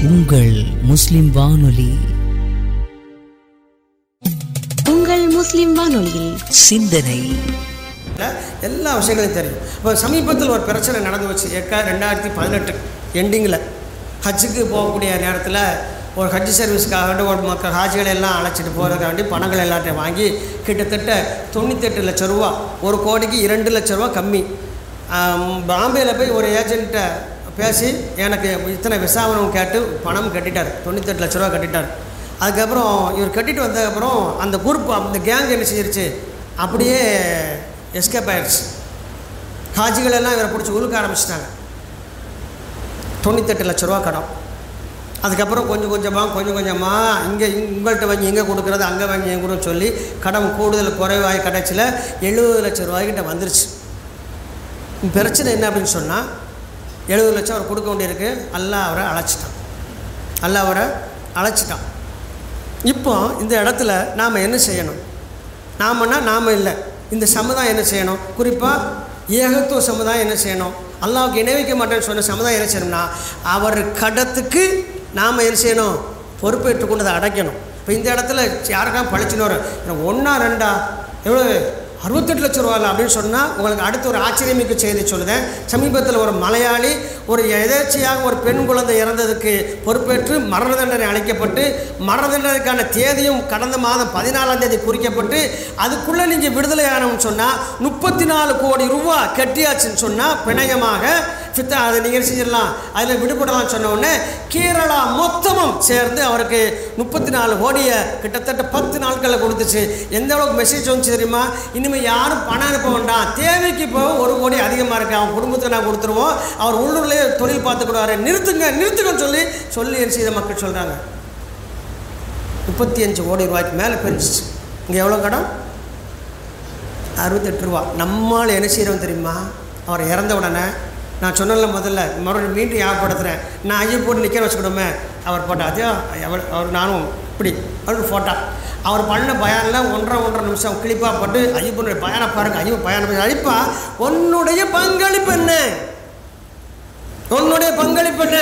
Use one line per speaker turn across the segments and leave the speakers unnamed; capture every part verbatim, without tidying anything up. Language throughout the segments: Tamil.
உங்கள் முஸ்லிம் வானொலி.
உங்கள் முஸ்லிம் வானொலியில்
சிந்தனை
எல்லா விஷயங்களையும் தெரியும். இப்போ சமீபத்தில் ஒரு பிரச்சனை நடந்து வச்சு ஏக்கா ரெண்டாயிரத்தி பதினெட்டு எண்டிங்கில் ஹஜ்ஜுக்கு போகக்கூடிய நேரத்தில் ஒரு ஹஜ் சர்வீஸுக்காக ஒரு மக்கள் ஹாஜிகளை எல்லாம் அழைச்சிட்டு போகிறதுக்காண்டி பணங்கள் எல்லாத்தையும் வாங்கி கிட்டத்தட்ட தொண்ணூத்தெட்டு லட்ச ரூபா, ஒரு கோடிக்கு இரண்டு லட்ச ரூபா கம்மி. பாம்பேயில் போய் ஒரு ஏஜென்ட்டை பேசி எனக்கு இத்தனை விசாவனம் கேட்டு பணம் கட்டிட்டார், தொண்ணூத்தெட்டு லட்ச ரூபா கட்டிட்டார். அதுக்கப்புறம் இவர் கட்டிட்டு வந்ததுக்கப்புறம் அந்த குரூப் அந்த கேங் என்ன செஞ்சிருச்சு, அப்படியே எஸ்கேப் ஆயிடுச்சு. ஹாஜிகளெல்லாம் இவரை பிடிச்சி உழுக்க ஆரம்பிச்சிட்டாங்க. தொண்ணூத்தெட்டு லட்ச ரூபா கடன். அதுக்கப்புறம் கொஞ்சம் கொஞ்சமாக கொஞ்சம் கொஞ்சமாக இங்கே உங்கள்கிட்ட வாங்கி இங்கே கொடுக்குறது, அங்கே வாங்கி எங்கே கொடுன்னு சொல்லி கடன் கூடுதல் குறைவாக கடைச்சியில் எழுபது லட்ச ரூபாய்கிட்ட வந்துருச்சு. பிரச்சனை என்ன அப்படின்னு சொன்னால், எழுபது லட்சம் அவர் கொடுக்க வேண்டியிருக்கு. அல்லாஹ் அவரை அழைச்சிட்டான் அல்லாஹ் அவரை அழைச்சிட்டான். இப்போ இந்த இடத்துல நாம் என்ன செய்யணும்? நாமன்னா நாம் இல்லை, இந்த சமுதாயம் என்ன செய்யணும்? குறிப்பாக ஏகத்துவ சமுதாயம் என்ன செய்யணும்? அல்லாஹ்வுக்கு இணைவிக்க மாட்டேன்னு சொன்ன சமுதாயம் என்ன செய்யணும்னா, அவர் கடத்துக்கு நாம் என்ன செய்யணும்? பொறுப்பேற்று கொண்டு அதை அடைக்கணும். இப்போ இந்த இடத்துல யாருக்காக பழிச்சுன்னு வரும், ஒன்றா ரெண்டா எவ்வளோ அறுபத்தெட்டு லட்ச ரூபாயில் அப்படின்னு சொன்னால் உங்களுக்கு அடுத்து ஒரு ஆச்சரியமிக்க செய்தி சொல்லுதேன். சமீபத்தில் ஒரு மலையாளி ஒரு எதேச்சையாக ஒரு பெண் குழந்தை இறந்ததுக்கு பொறுப்பேற்று மரண தண்டனை அளிக்கப்பட்டு, மரண தண்டனைக்கான தேதியும் கடந்த மாதம் பதினாலாம் தேதி குறிக்கப்பட்டு, அதுக்குள்ளே நீங்கள் விடுதலை ஆகணும்னு சொன்னால் முப்பத்தி நாலு கோடி ரூபா கட்டியாச்சுன்னு சொன்னால் பிணையமாக ஃபித்தா அதை நீங்கள் செஞ்சிடலாம், அதில் விடுபடலாம் சொன்ன உடனே கேரளா மொத்தமும் சேர்ந்து அவருக்கு முப்பத்தி நாலு கோடியை கிட்டத்தட்ட பத்து நாட்களில் கொடுத்துச்சு. எந்த அளவுக்கு மெசேஜ் வந்துச்சு தெரியுமா? இனிமேல் யாரும் பணம் அனுப்ப வேண்டாம், தேவைக்கு இப்போ ஒரு கோடி அதிகமாக இருக்குது, அவன் குடும்பத்தை நான் கொடுத்துருவோம், அவர் உள்ளூர்லேயே தொழில் பார்த்துக்கூடாரு, நிறுத்துங்க நிறுத்துங்கன்னு சொல்லி சொல்லி என்ன செய்த மக்கள் சொல்கிறாங்க. முப்பத்தி அஞ்சு கோடி ரூபாய்க்கு மேலே பெருந்துச்சு. இங்கே எவ்வளோ கடன்? அறுபத்தெட்டு ரூபா. நம்மால் என்ன செய்கிறோம் தெரியுமா? அவர் இறந்த உடனே நான் சொன்னல முதல்ல மறுபடியும் மீண்டும் ஞாபகப்படுத்துகிறேன், நான் ஐயோ போட்டு நிற்க வச்சுக்கிடுமே அவர் போட்டா அதே அவர் அவர் நானும் இப்படி அவர் ஃபோட்டா அவர் பண்ண பயானில் ஒன்றரை ஒன்றரை நிமிஷம் கிளிப்பாக போட்டு ஐயப்பனுடைய பயானை பாருங்கள், ஐயோ பயான அழிப்பா உன்னுடைய பங்களிப்பு என்ன? உன்னுடைய பங்களிப்பு என்ன?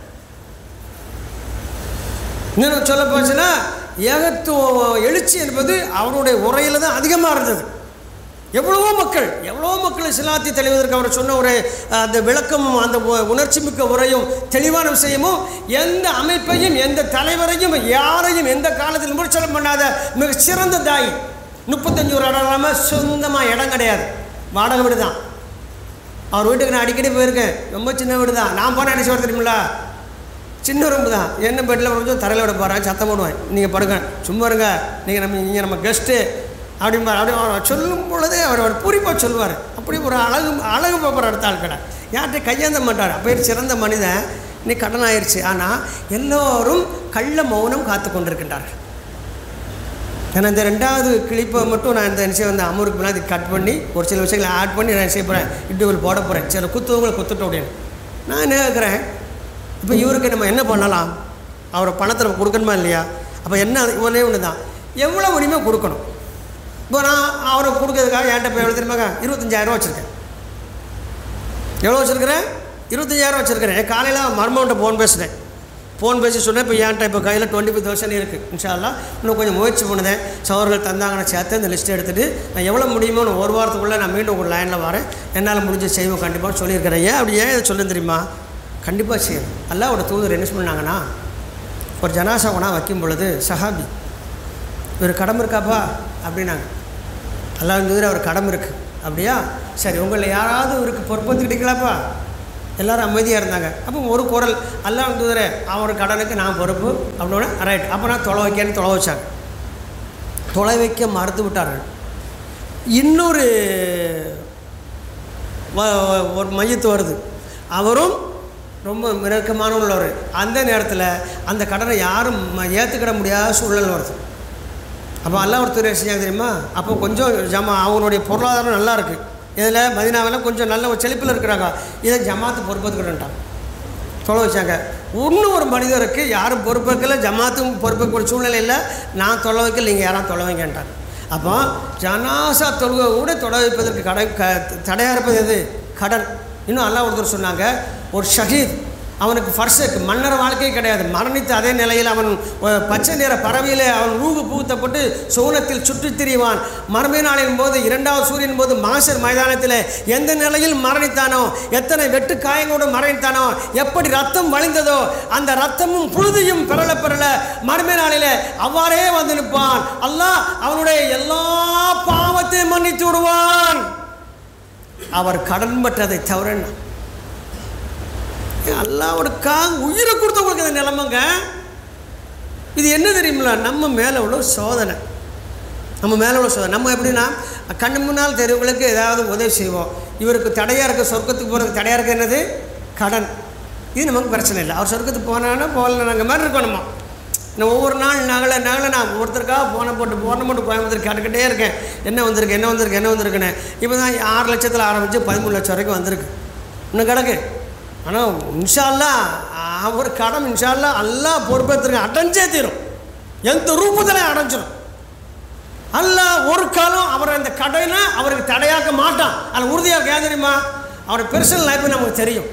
இன்னும் சொல்ல போச்சுன்னா ஏகத்துவ எழுச்சி என்பது அவருடைய உரையில் தான் அதிகமாக இருந்தது. எவ்வளவோ மக்கள் எவ்வளவோ மக்கள் இஸ்லாத்தை தெளிவதற்கு அவர் சொன்ன ஒரு அந்த விளக்கமும் அந்த உணர்ச்சி மிக்க உரையும் தெளிவான விஷயமும் எந்த அமைப்பையும் எந்த தலைவரையும் யாரையும் எந்த காலத்தில் விமர்சனம் பண்ணாத மிக சிறந்த தாய். முப்பத்தஞ்சு ஒரு இடம் இல்லாமல் சொந்தமாக இடம் கிடையாது, வாடகை வீடு தான். அவர் வீட்டுக்கு நான் அடிக்கடி போயிருக்கேன், ரொம்ப சின்ன வீடு தான். நான் போன அடிச்சு வர தெரியுமில்ல, சின்ன ரூம்பு தான். என்ன பெட்டில் கொஞ்சம் தரையில் விட போகிறேன், சத்தம் போடுவேன், நீங்கள் படுங்க சும்மா இருங்க, நீங்கள் நம்ம நீங்கள் நம்ம கெஸ்ட்டு அப்படிம்பார். அப்படி அவர் சொல்லும் பொழுதே அவர் அவர் பூரிப்பாக சொல்லுவார். அப்படி ஒரு அழகு அழகு பார்ப்பற அடுத்த ஆள் கடை யார்கிட்ட கையாந்த மாட்டார். அப்போ சிறந்த மனிதன். இன்னைக்கு கடன் ஆயிடுச்சு. ஆனால் எல்லோரும் கள்ள மௌனம் காத்து கொண்டிருக்கின்றார்கள். ஏன்னா இந்த ரெண்டாவது கிளிப்பை மட்டும் நான் இந்த விஷயம் வந்து அமருக்கு முன்னாடி கட் பண்ணி ஒரு சில விஷயங்களை ஆட் பண்ணி நான் செய்ய போகிறேன், இட்டுகள் போட போகிறேன், சில குத்துவங்களை குத்துட்டோம் அப்படின்னு நான் என்ன கேட்குறேன். இப்போ இவருக்கு நம்ம என்ன பண்ணலாம்? அவரை பணத்தை நம்ம கொடுக்கணுமா இல்லையா? அப்போ என்ன ஒரே ஒன்று தான், எவ்வளோ உரிமை கொடுக்கணும். இப்போ நான் அவரை கொடுக்கறதுக்காக என்கிட்ட இப்போ எவ்வளோ தெரியுமாங்க, இருபத்தஞ்சாயிரம் வச்சுருக்கேன். எவ்வளோ வச்சுருக்கிறேன்? இருபத்தஞ்சாயிரம் வச்சுருக்கிறேன். காலையில் மர்மன்ட்ட ஃபோன் பேசுகிறேன். ஃபோன் பேசி சொன்னேன், இப்போ என்கிட்ட இப்போ கையில் டுவெண்ட்டி ஃபைவ் தௌசண்ட் இருக்குது. இன்ஷா அல்லாஹ் இன்னும் கொஞ்சம் முயற்சி பண்ணுதேன், சவர்கள் தந்தாங்கன்னு சேர்த்து இந்த லிஸ்ட்டை எடுத்துகிட்டு நான் எவ்வளோ முடியுமோ ஒரு வாரத்துக்குள்ளே நான் மீண்டும் உங்கள் லைனில் வரேன், என்னால் முடிஞ்ச செய்வோம் கண்டிப்பாக சொல்லியிருக்கிறேன். ஏன் அப்படி ஏன் இதை சொல்ல தெரியுமா? கண்டிப்பாக செய்யணும். அல்லாஹ்வோட தூதர் என்ன பண்ணாங்கன்னா, ஒரு ஜனாசா உணா வைக்கும் பொழுது சஹாபி ஒரு கடமை இருக்காப்பா அப்படின்னாங்க. அல்லாஹ் தூதர் அவர் கடமை இருக்குது. அப்படியா, சரி உங்களில் யாராவது இவருக்கு பொறுப்பேற்றுக்கிட்டீங்களாப்பா? எல்லோரும் அமைதியாக இருந்தாங்க. அப்போ ஒரு குரல், அல்லாஹ் தூதரே அவர் கடனுக்கு நான் பொறுப்பு அப்படின்னா ரைட். அப்போ நான் தொலை வைக்கன்னு தொலை வச்சாங்க. தொலை வைக்க மறுத்து விட்டார்கள். இன்னொரு ஒரு மையத்து வருது, அவரும் ரொம்ப நெருக்கமான உள்ளவர். அந்த நேரத்தில் அந்த கடனை யாரும் ஏற்றுக்கிட முடியாத சூழல் வருது. அப்போ அல்லாஹ் ஒரு துறை செஞ்சாங்க தெரியுமா? அப்போ கொஞ்சம் ஜமா அவங்களுடைய பொருளாதாரம் நல்லா இருக்குது, இதில் மதினாவில் கொஞ்சம் நல்ல ஒரு செழிப்பில் இருக்கிறாங்க. இதை ஜமாத்து பொறுப்பேற்றுக்கிட்டான், தொலை வச்சாங்க. இன்னும் ஒரு மனிதருக்கு யாரும் பொறுப்பேற்கல, ஜமாத்தும் பொறுப்பேற்க சூழ்நிலை இல்லை, நான் தொலை வைக்கல, நீங்கள் யாரும் தொலை வைங்கன்ட்டாங்க. அப்போ ஜனாசா தொழுகை கூட தொலை வைப்பதற்கு கடை க தடையாக இருப்பது எது? கடன். இன்னும் அல்லாஹ் ஒருத்தர் சொன்னாங்க, ஒரு ஷஹீத் அவனுக்கு ஃபர்ஸ்ட் மன்னர் வாழ்க்கை கிடையாது. மரணித்து அதே நிலையில் அவன் பச்சை நிற பறவையில் அவன் ரூகு பூத்தப்பட்டு சோனத்தில் சுற்றித் திரிவான். மறுமை நாளின் போது இரண்டாவது சூரியன் போது மாசர் மைதானத்தில் எந்த நிலையில் மரணித்தானோ, எத்தனை வெட்டு காயங்களோடு மரணித்தானோ, எப்படி ரத்தம் வழிந்ததோ அந்த ரத்தமும் புழுதியும் பெறல பெறல மறுமை நாளில் அவ்வாறே வந்து நிற்பான். அல்லாஹ் அவனுடைய எல்லா பாவத்தையும் மன்னித்து விடுவான். அவர் கடன் பற்றதை தவிர அல்லாஹ்வுக்காக உயிரை கொடுத்தவங்களுக்கு அந்த நிலைமைங்க. இது என்ன தெரியுங்களா? நம்ம மேலே உள்ள சோதனை, நம்ம மேலே உள்ள சோதனை. நம்ம எப்படின்னா கண்ணு முன்னால் தெருவுகளுக்கு ஏதாவது உதவி செய்வோம். இவருக்கு தடையாக இருக்க சொர்க்கத்துக்கு போகிறதுக்கு தடையாக இருக்க என்னது? கடன். இது நமக்கு பிரச்சனை இல்லை. அவர் சொர்க்கத்துக்கு போனான்னா போகல நாங்கள் மாதிரி இருக்கோம். நம்ம நான் ஒவ்வொரு நாள் நகலை நகலை நான் ஒருத்தருக்காக போனை போட்டு போனை போட்டு கோயம்புத்தூர் கேட்டுக்கிட்டே இருக்கேன். என்ன வந்திருக்கு என்ன வந்திருக்கு என்ன வந்திருக்குன்னு. இப்போ தான் ஆறு லட்சத்தில் ஆரம்பித்து பதிமூணு லட்சம் வரைக்கும் வந்திருக்கு. இன்னும் கிடக்கு. ஆனால் இன்ஷா அல்லாஹ் அவர் கடன் இன்ஷா அல்லாஹ் அல்லாஹ் பொறுப்பேற்றுங்க, அடைஞ்சே தீரும். எந்த ரூபத்தில் அடைஞ்சிடும். அல்லாஹ் ஒரு காலம் அவர் அந்த கடனை அவருக்கு தடையாக்க மாட்டான். அதில் உறுதியாக ஏன் தெரியுமா? அவர் பெர்சனல் லைஃப் நமக்கு தெரியும்.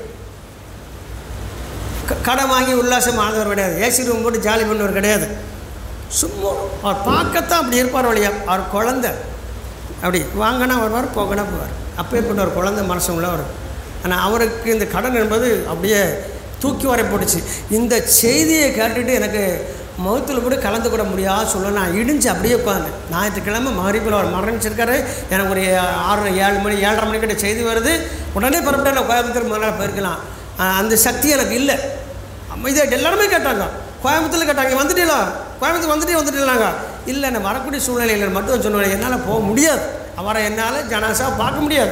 கடன் வாங்கி உல்லாசம் ஆனவர் கிடையாது. ஏசி ரூம் போட்டு ஜாலி பண்ணவர் கிடையாது. சும்மா அவர் பார்க்கத்தான் அப்படி இருப்பார். வழியா அவர் குழந்தை அப்படி வாங்கினா வருவார், போகனா போவார். அப்பேற்பட்ட ஒரு குழந்தை மனசு உள்ள வரும். ஆனால் அவருக்கு இந்த கடன் என்பது அப்படியே தூக்கி வரை போட்டுச்சு. இந்த செய்தியை கேட்டுட்டு எனக்கு மௌத்தில் கூட கலந்து கூட முடியாது சொல்ல நான் இடிஞ்சு அப்படியே உட்காந்தேன். ஞாயிற்றுக்கிழமை மகரிபில் அவர் மரணிச்சிருக்காரு. எனக்கு ஒரு ஆறு ஏழு மணி ஏழரை மணிக்கிட்ட செய்தி வருது. உடனே பரப்பிட்டு நான் கோயம்புத்தூர் மறுநாள் போயிருக்கலாம். அந்த சக்தி எனக்கு இல்லை. இதை எல்லாருமே கேட்டாங்க. கோயம்புத்தூரில் கேட்டாங்க, வந்துட்டீங்களா கோயம்புத்தூர் வந்துட்டே வந்துட்டீங்களாங்க. இல்லை நான் வரக்கூடிய சூழ்நிலையில் மட்டும் சொன்னேன், என்னால் போக முடியாது, அவரை என்னால் ஜனாசா பார்க்க முடியாது.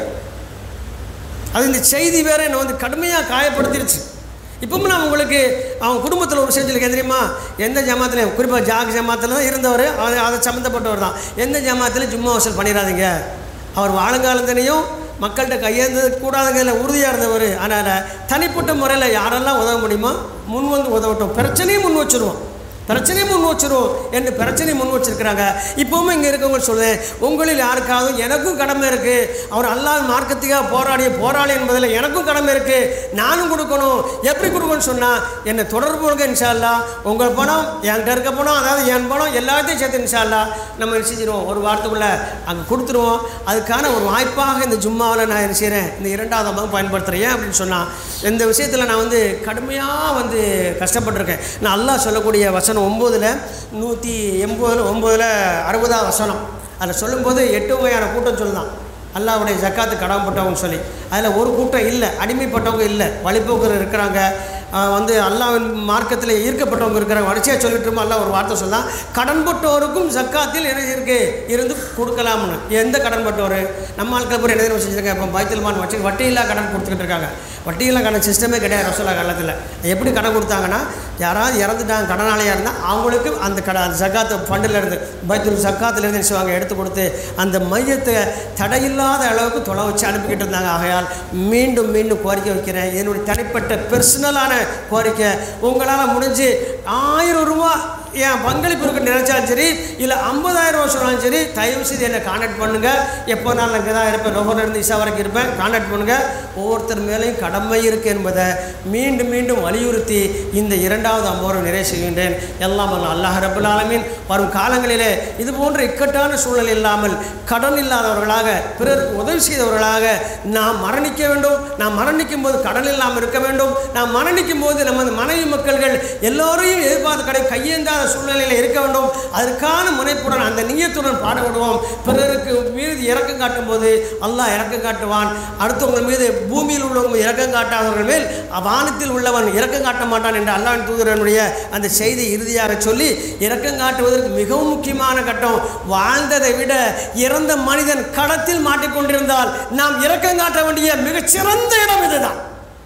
அது இந்த செய்தி வேறு என்னை வந்து கடுமையாக காயப்படுத்திடுச்சு. இப்பவும் நான் உங்களுக்கு அவங்க குடும்பத்தில் ஒரு செஞ்சுருக்கேன் தெரியுமா? எந்த ஜமாத்துலையும் குறிப்பாக ஜாக் ஜமாத்தில் தான் இருந்தவர், அதை அதை சம்மந்தப்பட்டவர் தான். எந்த ஜமாத்துலையும் ஜும்மா வசூல் பண்ணிடாதீங்க. அவர் வாழுங்காலத்தினையும் மக்கள்கிட்ட கையேந்தது கூடாதுங்கிறதுல உறுதியாக இருந்தவர். அதனால் தனிப்பட்ட முறையில் யாரெல்லாம் உதவ முடியுமோ முன் வந்து உதவட்டும். பிரச்சனையும் முன் வச்சுருவோம், பிரச்சனையும் முன் வச்சுருவோம் என்று பிரச்சனையும் முன் வச்சுருக்கிறாங்க. இப்போவும் இங்கே இருக்கவங்க சொல்லுவேன், உங்களில் யாருக்காவது எனக்கும் கடமை இருக்குது. அவர் அல்லாஹ் மார்க்கத்துக்காக போராடிய போராளி என்பதில் எனக்கும் கடமை இருக்குது. நானும் கொடுக்கணும். எப்படி கொடுக்கணும்னு சொன்னால் என்னை தொடர்பு கொடுங்க. இன்ஷா அல்லாஹ் உங்கள் பணம் என்கிட்ட இருக்க பணம், அதாவது என் பணம் எல்லாத்தையும் சேர்த்து இன்ஷா அல்லாஹ் நம்ம என்ன செஞ்சிடுவோம், ஒரு வாரத்துக்குள்ளே அங்கே கொடுத்துருவோம். அதுக்கான ஒரு வாய்ப்பாக இந்த ஜும்மாவில் நான் என்ன செய்கிறேன், இந்த இரண்டாவது அம்மாவும் பயன்படுத்துகிறேன். ஏன் அப்படின்னு சொன்னால் இந்த விஷயத்தில் நான் வந்து கடுமையாக வந்து கஷ்டப்பட்டிருக்கேன். நான் அல்லாஹ் சொல்லக்கூடிய வசனம் ஒம்போதில் நூற்றி எண்பதில் ஒம்போதில் அறுபதாவது வசனம் அதில் சொல்லும்போது எட்டு வகையான கூட்டம் சொல்லுதான். அல்லாஹ்வுடைய ஜக்காத்து கடமைப்பட்டவங்க சொல்லி அதில் ஒரு கூட்டம் இல்லை, அடிமைப்பட்டவங்க இல்லை, வழிபோக்கர் இருக்கிறாங்க, வந்து அல்லாஹ்வின் மார்க்கத்தில் ஈர்க்கப்பட்டவங்க இருக்கிறாங்க. வரிசையாக சொல்லிட்டு இருக்கோம். அல்லாஹ் ஒரு வார்த்தை சொல்லலாம், கடன்பட்டோருக்கும் ஜக்காத்தில் என்ன இருக்குது இருந்து கொடுக்கலாம்னு. எந்த கடன்பட்டவர்? நம்ம ஆட்கள் பூரா என்ன செஞ்சுருக்காங்க, இப்போ பைத்துல்மால் வச்சு வட்டியில்லா கடன் கொடுத்துக்கிட்டு இருக்காங்க. வட்டியில்லா கடன் சிஸ்டமே கிடையாது ரசூலுல்லாஹ் காலத்தில். எப்படி கடன் கொடுத்தாங்கன்னா, யாராவது இறந்துட்டாங்க கடனாளியாக இருந்தால் அவங்களுக்கு அந்த கட அந்த ஜக்காத்து ஃபண்டில் இருந்து பைத்துல் ஜக்காத்துலேருந்து என்ன செய்வாங்க எடுத்து கொடுத்து அந்த மையத்தை தடையில்லாத அளவுக்கு தொலை வச்சு அனுப்பிக்கிட்டு இருந்தாங்க. ஆகையால் மீண்டும் மீண்டும் கோரிக்கை வைக்கிறேன், என்னுடைய தனிப்பட்ட பெர்சனலான கோரிக்கை, உங்களால் முடிஞ்சு ஆயிரம் ரூபா என் பங்களிப்பு இருக்க நினைச்சாலும் சரி, இல்லை ஐம்பதாயிரம் ரூபா சொன்னாலும் சரி, தயவு செய்து என்னை கான்டாக்ட் பண்ணுங்கள். எப்போ நான் இங்கே தான் இருப்பேன், லோகர்லேருந்து இசா வரைக்கும் இருப்பேன். கான்டாக்ட் பண்ணுங்கள். ஒவ்வொருத்தர் மேலேயும் கடமை இருக்குது என்பதை மீண்டும் மீண்டும் வலியுறுத்தி இந்த இரண்டாவது அமர்வை நிறைவு செய்கின்றேன். எல்லாம் அல்லாஹ் ரப்பல் ஆலமீன் வரும் காலங்களிலே இது போன்ற இக்கட்டான சூழல் இல்லாமல் கடன் இல்லாதவர்களாக பிறருக்கு உதவி செய்தவர்களாக நாம் மரணிக்க வேண்டும். நாம் மரணிக்கும் போது கடன் இல்லாமல் இருக்க வேண்டும். நாம் மரணிக்கும் போது நமது மனைவி மக்கள்கள் எல்லோரையும் எதிர்பார்த்து கடை கையேந்தாத சூழ்நிலையில் இருக்க வேண்டும். அதற்கான முனைப்புடன் அந்த நியத்துடன் பாடுபடுவோம். பிறருக்கு மீது இறக்கம் காட்டும் போது அல்லாஹ் இறக்கம் காட்டுவான். அடுத்தவங்கள் மீது பூமியில் உள்ளவங்க இறக்கம் காட்டாதவர்கள் மேல் வானத்தில் உள்ளவன் இறக்கம் காட்ட மாட்டான் என்று அல்லாஹ்வின் தூதரனுடைய அந்த செய்தி இறுதியாக சொல்லி, இறக்கம் காட்டுவதற்கு மிகவும் முக்கியமான கட்டம், வாழ்ந்ததை விட இறந்த மனிதன் கடத்தில் மாட்டிக்கொண்டிருந்தால் நாம் இறக்கம் காட்ட வேண்டிய மிகச்சிறந்த இடம் இதுதான்.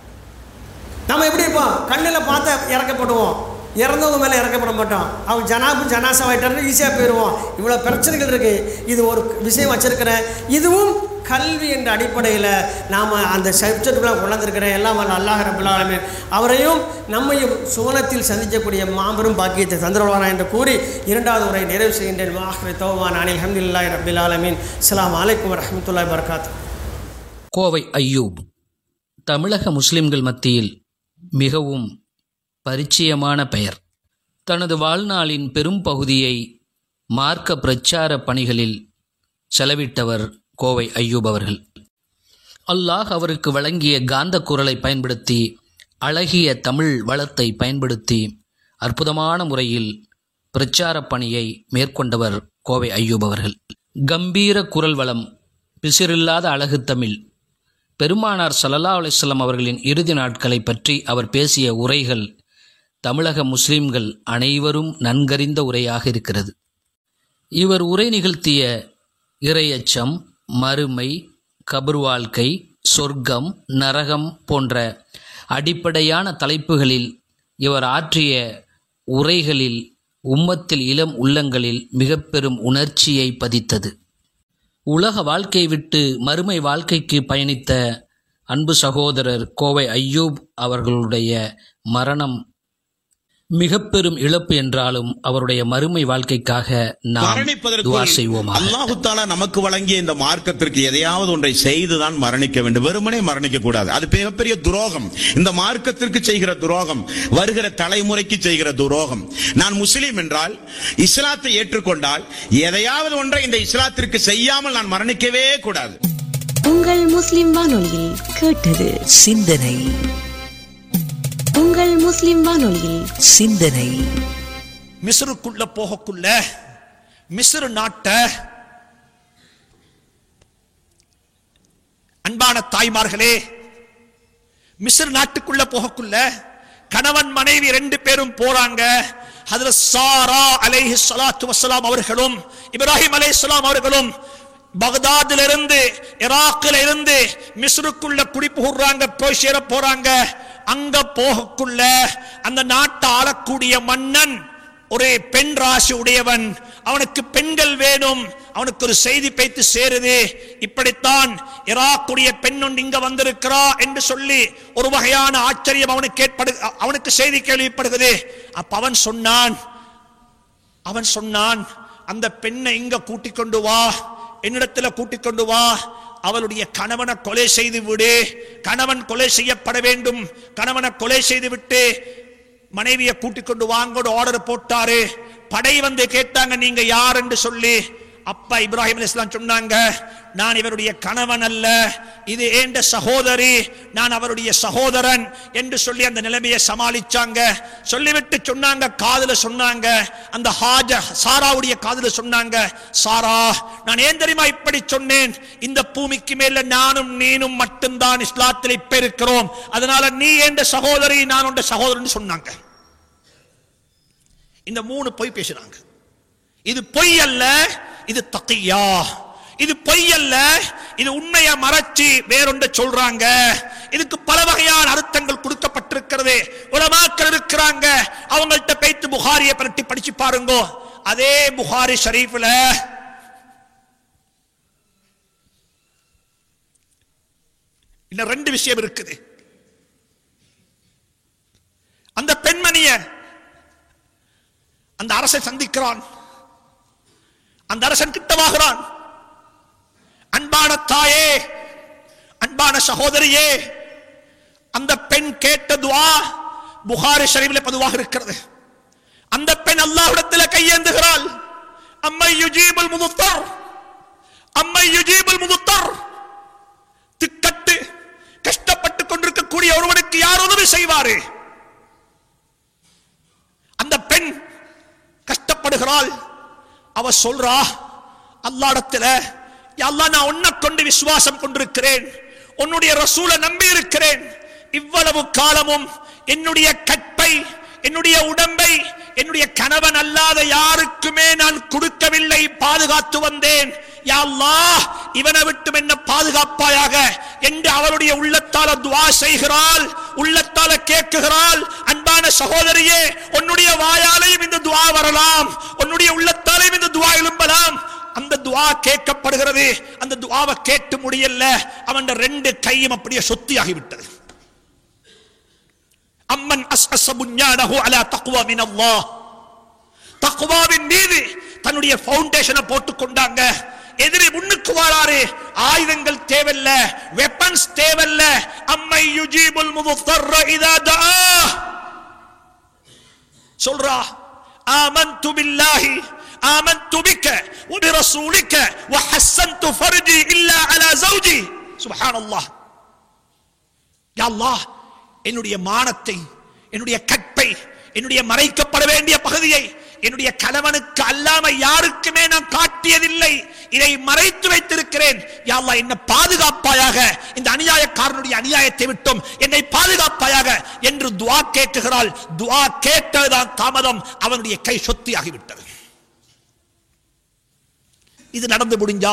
நம்ம எப்படி இருப்போம், கண்ணில் பார்த்து இறக்கப்படுவோம், இறந்தவங்க மேலே இறக்கப்பட மாட்டோம். அவங்க ஜனாபு ஜனாசாவாயிட்டாரு ஈஸியாக போயிடுவோம். இவ்வளோ பிரச்சனைகள் இருக்குது. இது ஒரு விஷயம் வச்சுருக்கிறேன். இதுவும் கல்வி என்ற அடிப்படையில் நாம் அந்த சப்ஜெக்டுலாம் கொண்டிருக்கிறேன். எல்லாம் அல்லாஹ் ரப்பல் ஆலமீன் அவரையும் நம்மையும் சுவனத்தில் சந்திக்கக்கூடிய மாபெரும் பாக்கியத்தை தந்துருவானா என்று கூறி இரண்டாவது உரை நிறைவு செய்கின்றேன். வாஹ்ரி தௌவான் அனில் ஹம்துலில்லாஹி ரப்பில் ஆலமீன். அஸ்ஸலாமு அலைக்கும் வரஹ்மத்துல்லாஹி வபரகாத்துஹு.
கோவை அய்யூப் தமிழக முஸ்லிம்கள் மத்தியில் மிகவும் பரிச்சயமான பெயர். தனது வாழ்நாளின் பெரும் பகுதியை மார்க்க பிரச்சார பணிகளில் செலவிட்டவர் கோவை அய்யூப் அவர்கள். அல்லாஹ் அவருக்கு வழங்கிய காந்த குரலை பயன்படுத்தி, அழகிய தமிழ் வளத்தை பயன்படுத்தி அற்புதமான முறையில் பிரச்சார பணியை மேற்கொண்டவர் கோவை அய்யூப் அவர்கள். கம்பீர குரல் வளம், பிசிறில்லாத அழகு தமிழ். பெருமானார் ஸல்லல்லாஹு அலைஹி வஸல்லம் அவர்களின் இறுதி நாட்களை பற்றி அவர் பேசிய உரைகள் தமிழக முஸ்லிம்கள் அனைவரும் நன்கறிந்த உரையாக இருக்கிறது. இவர் உரை நிகழ்த்திய இறையச்சம், மறுமை, கபர் வாழ்க்கை, சொர்க்கம், நரகம் போன்ற அடிப்படையான தலைப்புகளில் இவர் ஆற்றிய உரைகளில் உம்மத்தில் இளம் உள்ளங்களில் மிக பெரும் உணர்ச்சியை பதித்தது. உலக வாழ்க்கை விட்டு மறுமை வாழ்க்கைக்கு பயணித்த அன்பு சகோதரர் கோவை அய்யூப் அவர்களுடைய மரணம் மிக பெரும் இழப்பு என்றாலும் அவருடைய மறுமை வாழ்க்கைக்காக நாம் துஆ செய்வோம்.
அல்லாஹ் தஆலா நமக்கு வழங்கிய இந்த மார்க்கத்திற்கு எதையாவது ஒன்றை செய்துதான் மரணிக்க வேண்டும், வெறுமனே மரணிக்க கூடாது. அது மிகப்பெரிய துரோகம். இந்த மார்க்கத்திற்கு செய்கிற துரோகம், வருகிற தலைமுறைக்கு செய்கிற துரோகம். நான் முஸ்லீம் என்றால், இஸ்லாத்தை ஏற்றுக்கொண்டால் எதையாவது ஒன்றை இந்த இஸ்லாத்திற்கு செய்யாமல் நான் மரணிக்கவே கூடாது.
உங்கள் முஸ்லிம் வானொலியில் கேட்டது
சிந்தனை.
உங்கள் முஸ்லிம் வானொலியில்
சிந்தனை.
மிஸ்ருக்குள்ள போகக்குள்ள மிஸ்ரு நாட்ட அன்பான தாய்மார்களே, மிஸ்ர் நாட்டுக்குள்ள போகக்குள்ள கணவன் மனைவி ரெண்டு பேரும் போறாங்க. ஹஜ்ரத் சாரா அலைஹிஸ்ஸலாத்து வஸ்ஸலாம் அவர்களும் இப்ராஹிம் அலைஹிஸ்ஸலாம் அவர்களும் பக்தாதுல இருந்து ஈராக்ல இருந்து மிஸ்ருக்குள்ள குடிபுகுறாங்க, போய் சேர போறாங்க. அங்க போகக்குள்ள அந்த நாட்டை ஆளக்கூடிய மன்னன் ஒரு பெண் ராசி உடையவன். அவனுக்கு பெண்கள் வேணும். அவனுக்கு ஒரு செய்தி பேத்து சேருது, இப்படித்தான் ஈராக்குடைய பெண் ஒன்று இங்க வந்திருக்கிறா என்று சொல்லி ஒரு வகையான ஆச்சரியம் அவனுக்கு ஏற்படு அவனுக்கு செய்தி கேள்விப்படுகிறது. அப்ப அவன் சொன்னான் அவன் சொன்னான் அந்த பெண்ணை இங்க கூட்டிக் கொண்டு வா, என்னிடத்துல கூட்டிக் கொண்டு வா, அவளுடைய கணவனை கொலை செய்து விடு, கணவன் கொலை செய்யப்பட வேண்டும், கணவனை கொலை செய்து விட்டு மனைவியை கூட்டிக் கொண்டு வாங்கோடு ஆர்டர் போட்டாரு. படை வந்து கேட்டாங்க நீங்க யார் என்று சொல்லி. அப்பா இப்ராஹிம் அலைஹிஸ்ஸலாம் சொன்னாங்க, நான் இவருடைய கணவன் அல்ல, இது ஏண்ட சகோதரி, நான் அவருடைய சகோதரன் என்று சொல்லி அந்த நிலைமையை சமாளிச்சாங்க. சொல்லிவிட்டு சொன்னாங்க, காதுல சொன்னாங்க, அந்த ஹாஜ சாராவுடைய காதுல சொன்னாங்க, சாரா நான் ஏன் தெரியுமா இப்படி சொன்னேன், இந்த பூமிக்கு மேல நானும் நீனும் மட்டும்தான் இஸ்லாத்தில் இப்ப இருக்கிறோம், அதனால நீ ஏண்ட சகோதரி, நான் உண்ட சகோதரன் சொன்னாங்க. இந்த மூணு பொய் பேசுறாங்க. இது பொய் அல்ல, இது தக்கியா. இது பொய் அல்ல, இது உண்மையை மறைச்சி வேறொன்று சொல்றாங்க. இதுக்கு பல வகையான அர்த்தங்கள் கொடுக்கப்பட்டிருக்கிறது. உலமாக்கள் இருக்கிறாங்க, அவங்கள்ட்ட பேத்து புகாரியை பற்றி படிச்சு பாருங்க. அதே புகாரி ஷரீஃப்ல இன்னும் ரெண்டு விஷயம் இருக்குது. அந்த பெண்மணிய அந்த அரசன் சந்திக்கிறான். அந்த அரசன் கிட்டவாகிறான். அன்பான தாயே, அன்பான சகோதரியே, அந்த பெண் கேட்ட துஆ புகாரி ஷரீஃபில் பதிவாக இருக்கிறது. அந்த பெண் அல்லாஹ்விடத்தில் கையேந்துகிறாள். அம்மை யுஜீபுல் முதுத்தர், அம்மை யுஜீபுல் முதுத்தர். திக்கட்டு கஷ்டப்பட்டு கொண்டிருக்கக்கூடிய ஒருவனுக்கு யார் உதவி செய்வாரு? அந்த பெண் கஷ்டப்படுகிறாள். அவ சொல்றா, அல்லாஹ்விடத்தில், யா அல்லாஹ், நான் உன்னை கொண்டு விசுவாசம் கொண்டிருக்கிறேன், உன்னுடைய ரசூலை நம்பி இருக்கிறேன், இவ்வளவு காலமும் என்னுடைய கற்பை, என்னுடைய உடம்பை என்னுடைய கணவன் அல்லாத யாருக்குமே நான் கொடுக்கவில்லை, பாதுகாத்து வந்தேன். யா அல்லாஹ், இவனை விட்டு என்ன பாதுகாப்பாயாக என்று அவளுடைய உள்ளத்தால துஆ செய்கிறாள், உள்ளத்தால கேட்குகிறாள். அன்பான சகோதரியே, உன்னுடைய வாயாலையும் இந்த துஆ வரலாம், உன்னுடைய உள்ளத்தாலையும் இந்த துஆ எழும்பலாம். அந்த துஆ கேட்கப்படுகிறது. அந்த துஆவை கேட்டு முடியல, அவன் ரெண்டு கையும் அப்படியே சொத்தியாகிவிட்டது. அம்மன் அஸ்அஸ புன்யானஹு அலா தக்வா மினல்லாஹ். தக்வாவின் மீது தன்னுடைய ஃபவுண்டேஷனை போட்டுக் கொண்டாங்க. எதிரி முன்னுக்கு வாராரு, ஆயுதங்கள் தேவையில்ல, வெப்பன்ஸ் தேவையில்ல. அம்மை யுஜீபுல் முதர்ர இதா தஆ சொல்றா, ஆமன்து பில்லாஹி ஆமன்து பிக வ பிரசூலிக வ ஹஸன்து ஃபர்ஜி இல்லா அலா ஜௌஜி. சுப்ஹானல்லாஹ். யா அல்லாஹ், என்னுடைய மானத்தை, என்னுடைய கற்பை, என்னுடைய மறைக்கப்பட வேண்டிய பகுதியை என்னுடைய கணவனுக்கு அல்லாம யாருக்குமே நான் காட்டியதில்லை, இதை மறைத்து வைத்திருக்கிறேன். யா அல்லாஹ், என்னை பாதுகாப்பாயாக, இந்த அநியாயக்காரனுடைய அநியாயத்தை விட்டும் என்னை பாதுகாப்பாயாக என்று துஆ கேட்கிறாள். துஆ கேட்டதுதான் தாமதம், அவனுடைய கை சொத்தியாகிவிட்டது. இது நடந்து முடிஞ்சா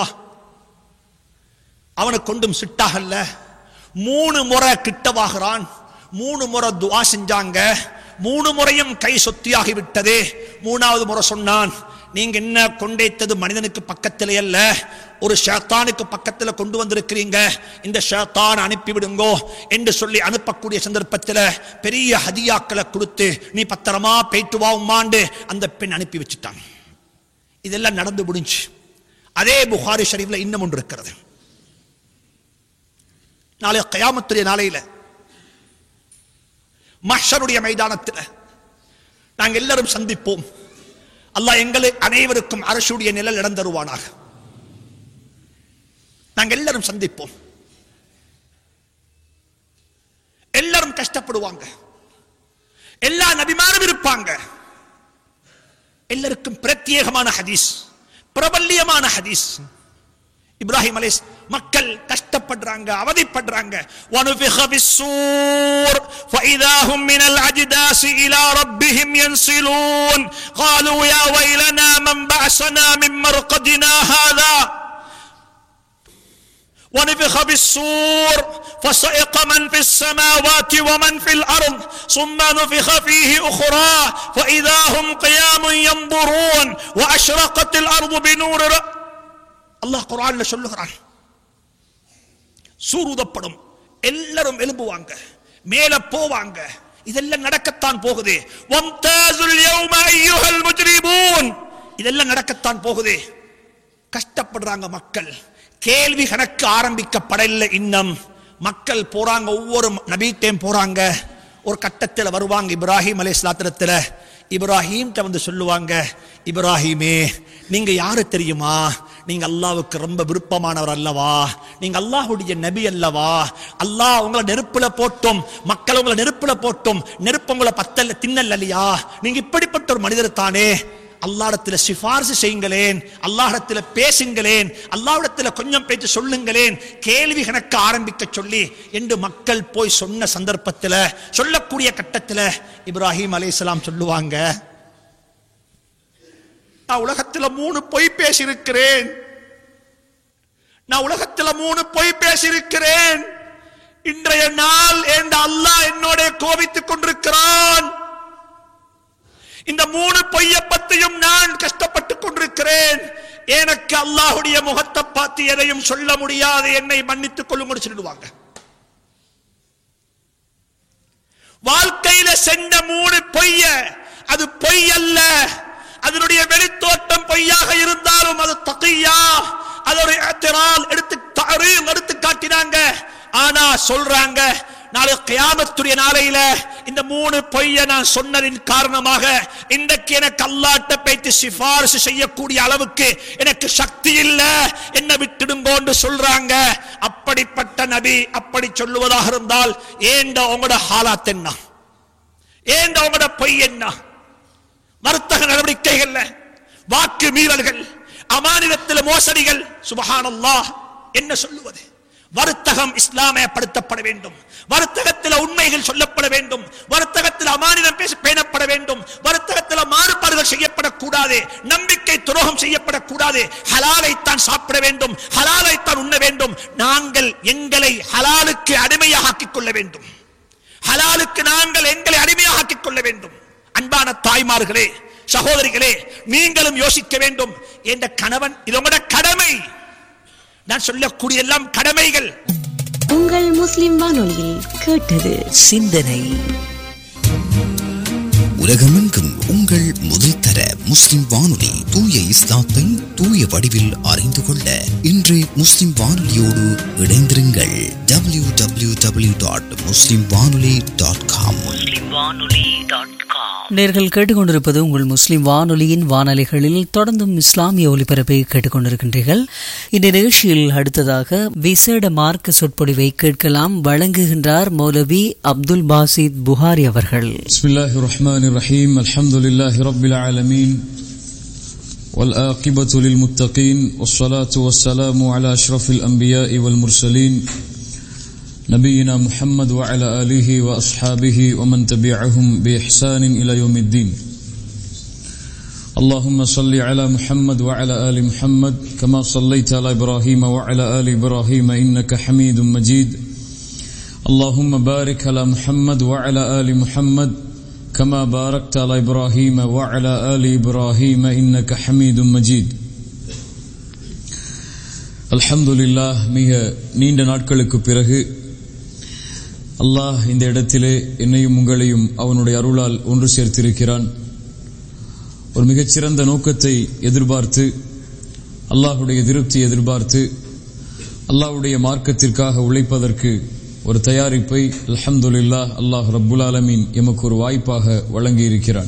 அவனை கொண்டும் சிட்டாகல்ல, மூணு முறை கிட்டவாகிறான், மூணு முறை துஆ செஞ்சாங்க, மூணு முறையும் கை சொத்தியாகி விட்டது. மூணாவது முறை சொன்னான், நீங்க என்ன கொண்டைத்தது மனிதனுக்கு பக்கத்திலே அல்ல, ஒரு ஷைத்தானுக்கு பக்கத்தில் கொண்டு வந்திருக்கிறீங்க, இந்த ஷைத்தான் அனுப்பிவிடுங்கோ என்று சொல்லி அனுப்பக்கூடிய சந்தர்ப்பத்தில் பெரிய ஹதியாக்களை கொடுத்து நீ பத்திரமா போயிட்டு வா உம்மாண்டு அந்த பெண் அனுப்பி வச்சுட்டான். இதெல்லாம் நடந்து முடிஞ்சு. அதே புகாரி ஷரீஃப்ல இன்னும் ஒன்று இருக்கிறது. நாளை கியாமத்துடைய நாளையில மஹ்ஷருடைய மைதானத்தில் நாங்கள் எல்லாரும் சந்திப்போம். அல்லாஹ் எங்களை அனைவருக்கும் அரசுடைய நிழல் இடம் தருவானாக. நாங்கள் எல்லாரும் சந்திப்போம். எல்லாரும் கஷ்டப்படுவாங்க, எல்லா நபிமாரும் இருப்பாங்க. எல்லாருக்கும் பிரத்யேகமான ஹதீஸ், பிரபல்யமான ஹதீஸ். இப்ராஹிம் அலைஹிஸ் மக்கள் கஷ்டப்படுறாங்க, அவதிப்படுறாங்க. وَنُفِخَ فِي-الصُّورِ فَإِذَا هُمْ مِنَ الْأَجْدَاثِ إِلَى رَبِّهِمْ يَنْسِلُونَ قَالُوا يَا وَيْلَنَا مَنْ بَعَثَنَا مِنْ مَرْقَدِنَا هَذَا وَنُفِخَ فِي-الصُّورِ فَصَعِقَ مَنْ فِي السَّمَاوَاتِ وَمَنْ فِي الْأَرْضِ ثُمَّ نُفِخَ فِيهِ أُخْرَى فَإِذَا هُمْ قِيَامٌ يَنْظُرُونَ وَأَشْرَقَتِ الْأَرْضُ بِنُورِ அல்லாஹ் குர்ஆன்ல சொல்லுகிறான், சூருதப்படும், எல்லாரும் எழும்புவாங்க, மேல போவாங்க. இதெல்லாம் நடக்கத்தான் போகுது. வம்தாஸுல் யௌம அய்யுஹல் முஜ்ரிமூன், இதெல்லாம் நடக்கத்தான் போகுது. கஷ்டப்படுறாங்க மக்கள். கேள்வி கணக்கு ஆரம்பிக்கப்படவில்லை இன்னும். மக்கள் போறாங்க, ஒவ்வொரு நபிட்டையும் போறாங்க. ஒரு கட்டத்தில் வருவாங்க இப்ராஹிம் அலைஹிஸ்ஸலாத்துல. இப்ராஹிம் வந்து சொல்லுவாங்க, இப்ராஹிமே நீங்க யாரு தெரியுமா? நீங்க அல்லாஹ்வுக்கு ரொம்ப விருப்பமானவர் அல்லவா? நீங்க அல்லாஹ்வுடைய நபி அல்லவா? அல்லாஹ் உங்களை நெருப்புல போட்டும், மக்கள் உங்களை நெருப்புல போட்டும், நெருப்பு உங்களை பத்தல்ல தின்னல் இல்லையா? நீங்க இப்படிப்பட்ட ஒரு மனிதர் தானே. அல்லாஹ்விடத்துல சிபாரிசு செய்யுங்களேன், அல்லாஹ்விடத்துல பேசுங்களேன், அல்லாஹ்விடத்துல கொஞ்சம் பேச்சு சொல்லுங்களேன், கேள்வி கணக்கு ஆரம்பிக்க சொல்லி என்று மக்கள் போய் சொன்ன சந்தர்ப்பத்தில், சொல்லக்கூடிய கட்டத்தில் இப்ராஹிம் அலைஹிஸ்ஸலாம் சொல்லுவாங்க, நான் உலகத்துல மூணு பொய் பேசியிருக்கிறேன், நான் உலகத்துல மூணு பொய் பேசியிருக்கிறேன். இன்றைய நாள் என்ற அல்லாஹ் என்னோட கோபித்துக் கொண்டிருக்கிறான். இந்த மூணு பொய்ய பத்தியும் நான் கஷ்டப்பட்டுக் கொண்டிருக்கிறேன். எனக்கு அல்லாஹ்வுடைய முகத்தை பார்த்து எதையும் சொல்ல முடியாது, என்னை மன்னித்துக் கொள்ளும் சொல்லிடுவாங்க. வாழ்க்கையில சென்ற மூணு பொய்ய, அது பொய் அல்ல, அதனுடைய வெளித்தோட்டம் பொய்யாக இருந்தாலும் அது தகியா, அதோட இஅ்திரால் எடுத்து தஅரீம் எடுத்து காட்டினாங்க. ஆனா சொல்றாங்க, நாளை கியாமத்துடைய நாளையில இந்த மூணு பொய்ய நான் சொன்னதின் காரணமாக இன்றைக்கு எனக்கு அல்லாஹ்ட்ட போய்ட்டு சிபாரிசு செய்யக்கூடிய அளவுக்கு எனக்கு சக்தி இல்ல, என்ன விட்டுடுங்கோன்னு சொல்றாங்க. அப்படிப்பட்ட நபி அப்படி சொல்லுவதாக இருந்தால் ஏண்ட உங்களோட ஹாலாத் என்ன, ஏண்ட உங்களோட பொய் என்ன? வர்த்தக நடவடிக்கைகள், வாக்கு மீறல்கள், அமானிதத்தில் மோசடிகள், சுப்ஹானல்லாஹ் என்ன சொல்லுவது? வர்த்தகம் இஸ்லாமயப்படுத்தப்பட வேண்டும், வர்த்தகத்தில் உண்மைகள் சொல்லப்பட வேண்டும், வர்த்தகத்தில் அமானிதம் பேச பேணப்பட வேண்டும், வர்த்தகத்தில் மாறுபாடுகள் செய்யப்படக்கூடாது, நம்பிக்கை துரோகம் செய்யப்படக்கூடாது, ஹலாலைத்தான் சாப்பிட வேண்டும், ஹலாலைத்தான் உண்ண வேண்டும். நாங்கள் எங்களை ஹலாலுக்கு அடிமையாக ஆக்கிக் கொள்ள வேண்டும், ஹலாலுக்கு நாங்கள் எங்களை அடிமையாக ஆக்கிக் கொள்ள வேண்டும். அன்பான தாய்மார்களே, சகோதரிகளே, நீங்களும் யோசிக்க வேண்டும். என்ற கணவன், இது உங்களோட கடமை. நான் சொல்லக்கூடிய எல்லாம் கடமைகள்.
உங்கள் முஸ்லிம் வானொலியில் கேட்டது
சிந்தனை. உலகமெங்கும் உங்கள் முதல் தர
முஸ்லிம் வானொலி, தூய இஸ்லாத்தை தூய வடிவில் அறிந்து கொள்ள இன்றே முஸ்லிம் வானொலியோடு இணைந்திருங்கள். டபிள்யூ டபிள்யூ டபிள்யூ டாட் முஸ்லிம் வானொலி டாட் காம்.
நேர்கள் கேட்டுக்கொண்டிருப்பது உங்கள் முஸ்லிம் வானொலியின் வானொலிகளில் தொடர்ந்தும் இஸ்லாமிய ஒலிபரப்பை கேட்டுக்கொண்டிருக்கின்றீர்கள். இந்த நிகழ்ச்சியில் அடுத்ததாக விசேட மார்க்க சொற்பொழிவை கேட்கலாம். வழங்குகின்றார் மௌலவி அப்துல் பாசித் புகாரி அவர்கள்.
பிஸ்மில்லாஹிர் ரஹ்மானிர் ரஹீம். அல்ஹம்துலில்லாஹி ரப்பில் ஆலமீன் வல் ஆகிபத்து லில் முத்தகீன் வஸ்ஸலாத்து வஸ்ஸலாமு அலா அஷ்ரஃபில் அன்பியாஇ வல் முர்சலீன் نبينا محمد وعلى آله وأصحابه ومن تبعهم بإحسان إلى يوم الدين. اللهم صل على محمد وعلى آل محمد كما صليت على إبراهيم وعلى آل إبراهيم إنك حميد مجيد. اللهم بارك على محمد وعلى آل محمد كما باركت على إبراهيم وعلى آل إبراهيم إنك حميد مجيد. الحمد لله. மிக நீண்ட நாட்களுக்கு பிறகு அல்லாஹ் இந்த இடத்திலே என்னையும் உங்களையும் அவனுடைய அருளால் ஒன்று சேர்த்திருக்கிறான். ஒரு மிகச்சிறந்த நோக்கத்தை எதிர்பார்த்து, அல்லாஹுடைய திருப்தி எதிர்பார்த்து, அல்லாஹுடைய மார்க்கத்திற்காக உழைப்பதற்கு ஒரு தயாரிப்பை அல்ஹம்துலில்லாஹ் அல்லாஹ் ரப்புல் ஆலமீன் எமக்கு ஒரு வாய்ப்பாக வழங்கியிருக்கிறான்.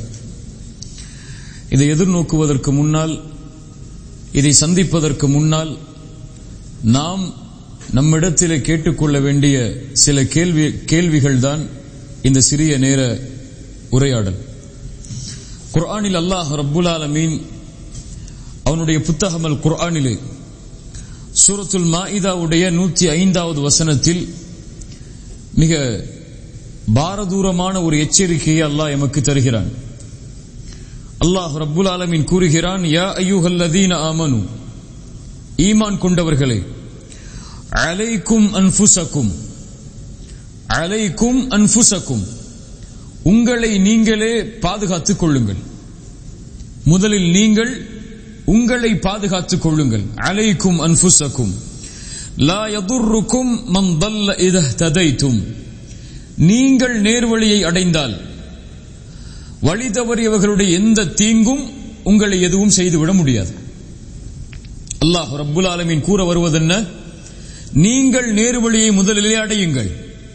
இதை எதிர்நோக்குவதற்கு முன்னால், இதை சந்திப்பதற்கு முன்னால் நாம் நம்மிடத்திலே கேட்டுக்கொள்ள வேண்டிய சில கேள்வி கேள்விகள் தான் இந்த சிறிய நேர உரையாடல். குர்ஆனில் அல்லாஹ் ரப்புல் ஆலமீன் அவனுடைய புத்தகம் அல் குர்ஆனிலே சூரத்துல் மாஇதாவுடைய நூற்றி ஐந்தாவது வசனத்தில் மிக பாரதூரமான ஒரு எச்சரிக்கையை அல்லாஹ் எமக்கு தருகிறான். அல்லாஹ் ரப்புல் ஆலமீன் கூறுகிறான், யா அய்யுஹல்லதீன ஆமனு, ஈமான் கொண்டவர்களே, அலைக்கும் அன்ஃபுசக்கும், அலைக்கும் அன்ஃபுசக்கும், உங்களை நீங்களே பாதுகாத்துக் கொள்ளுங்கள். முதலில் நீங்கள் உங்களை பாதுகாத்துக் கொள்ளுங்கள். அலைக்கும் அன்ஃபுசக்கும் லா யதுர்ருக்கும் மன் தல்ல இதா ததைத்தும், நீங்கள் நேர்வழியை அடைந்தால் வழி தவறியவர்களுடைய எந்த தீங்கும் உங்களை எதுவும் செய்துவிட முடியாது. அல்லாஹ் ரப்புல் ஆலமீன் கூற வருவதென்ன? நீங்கள் நேர்வழியை முதலிலே அடையுங்கள்,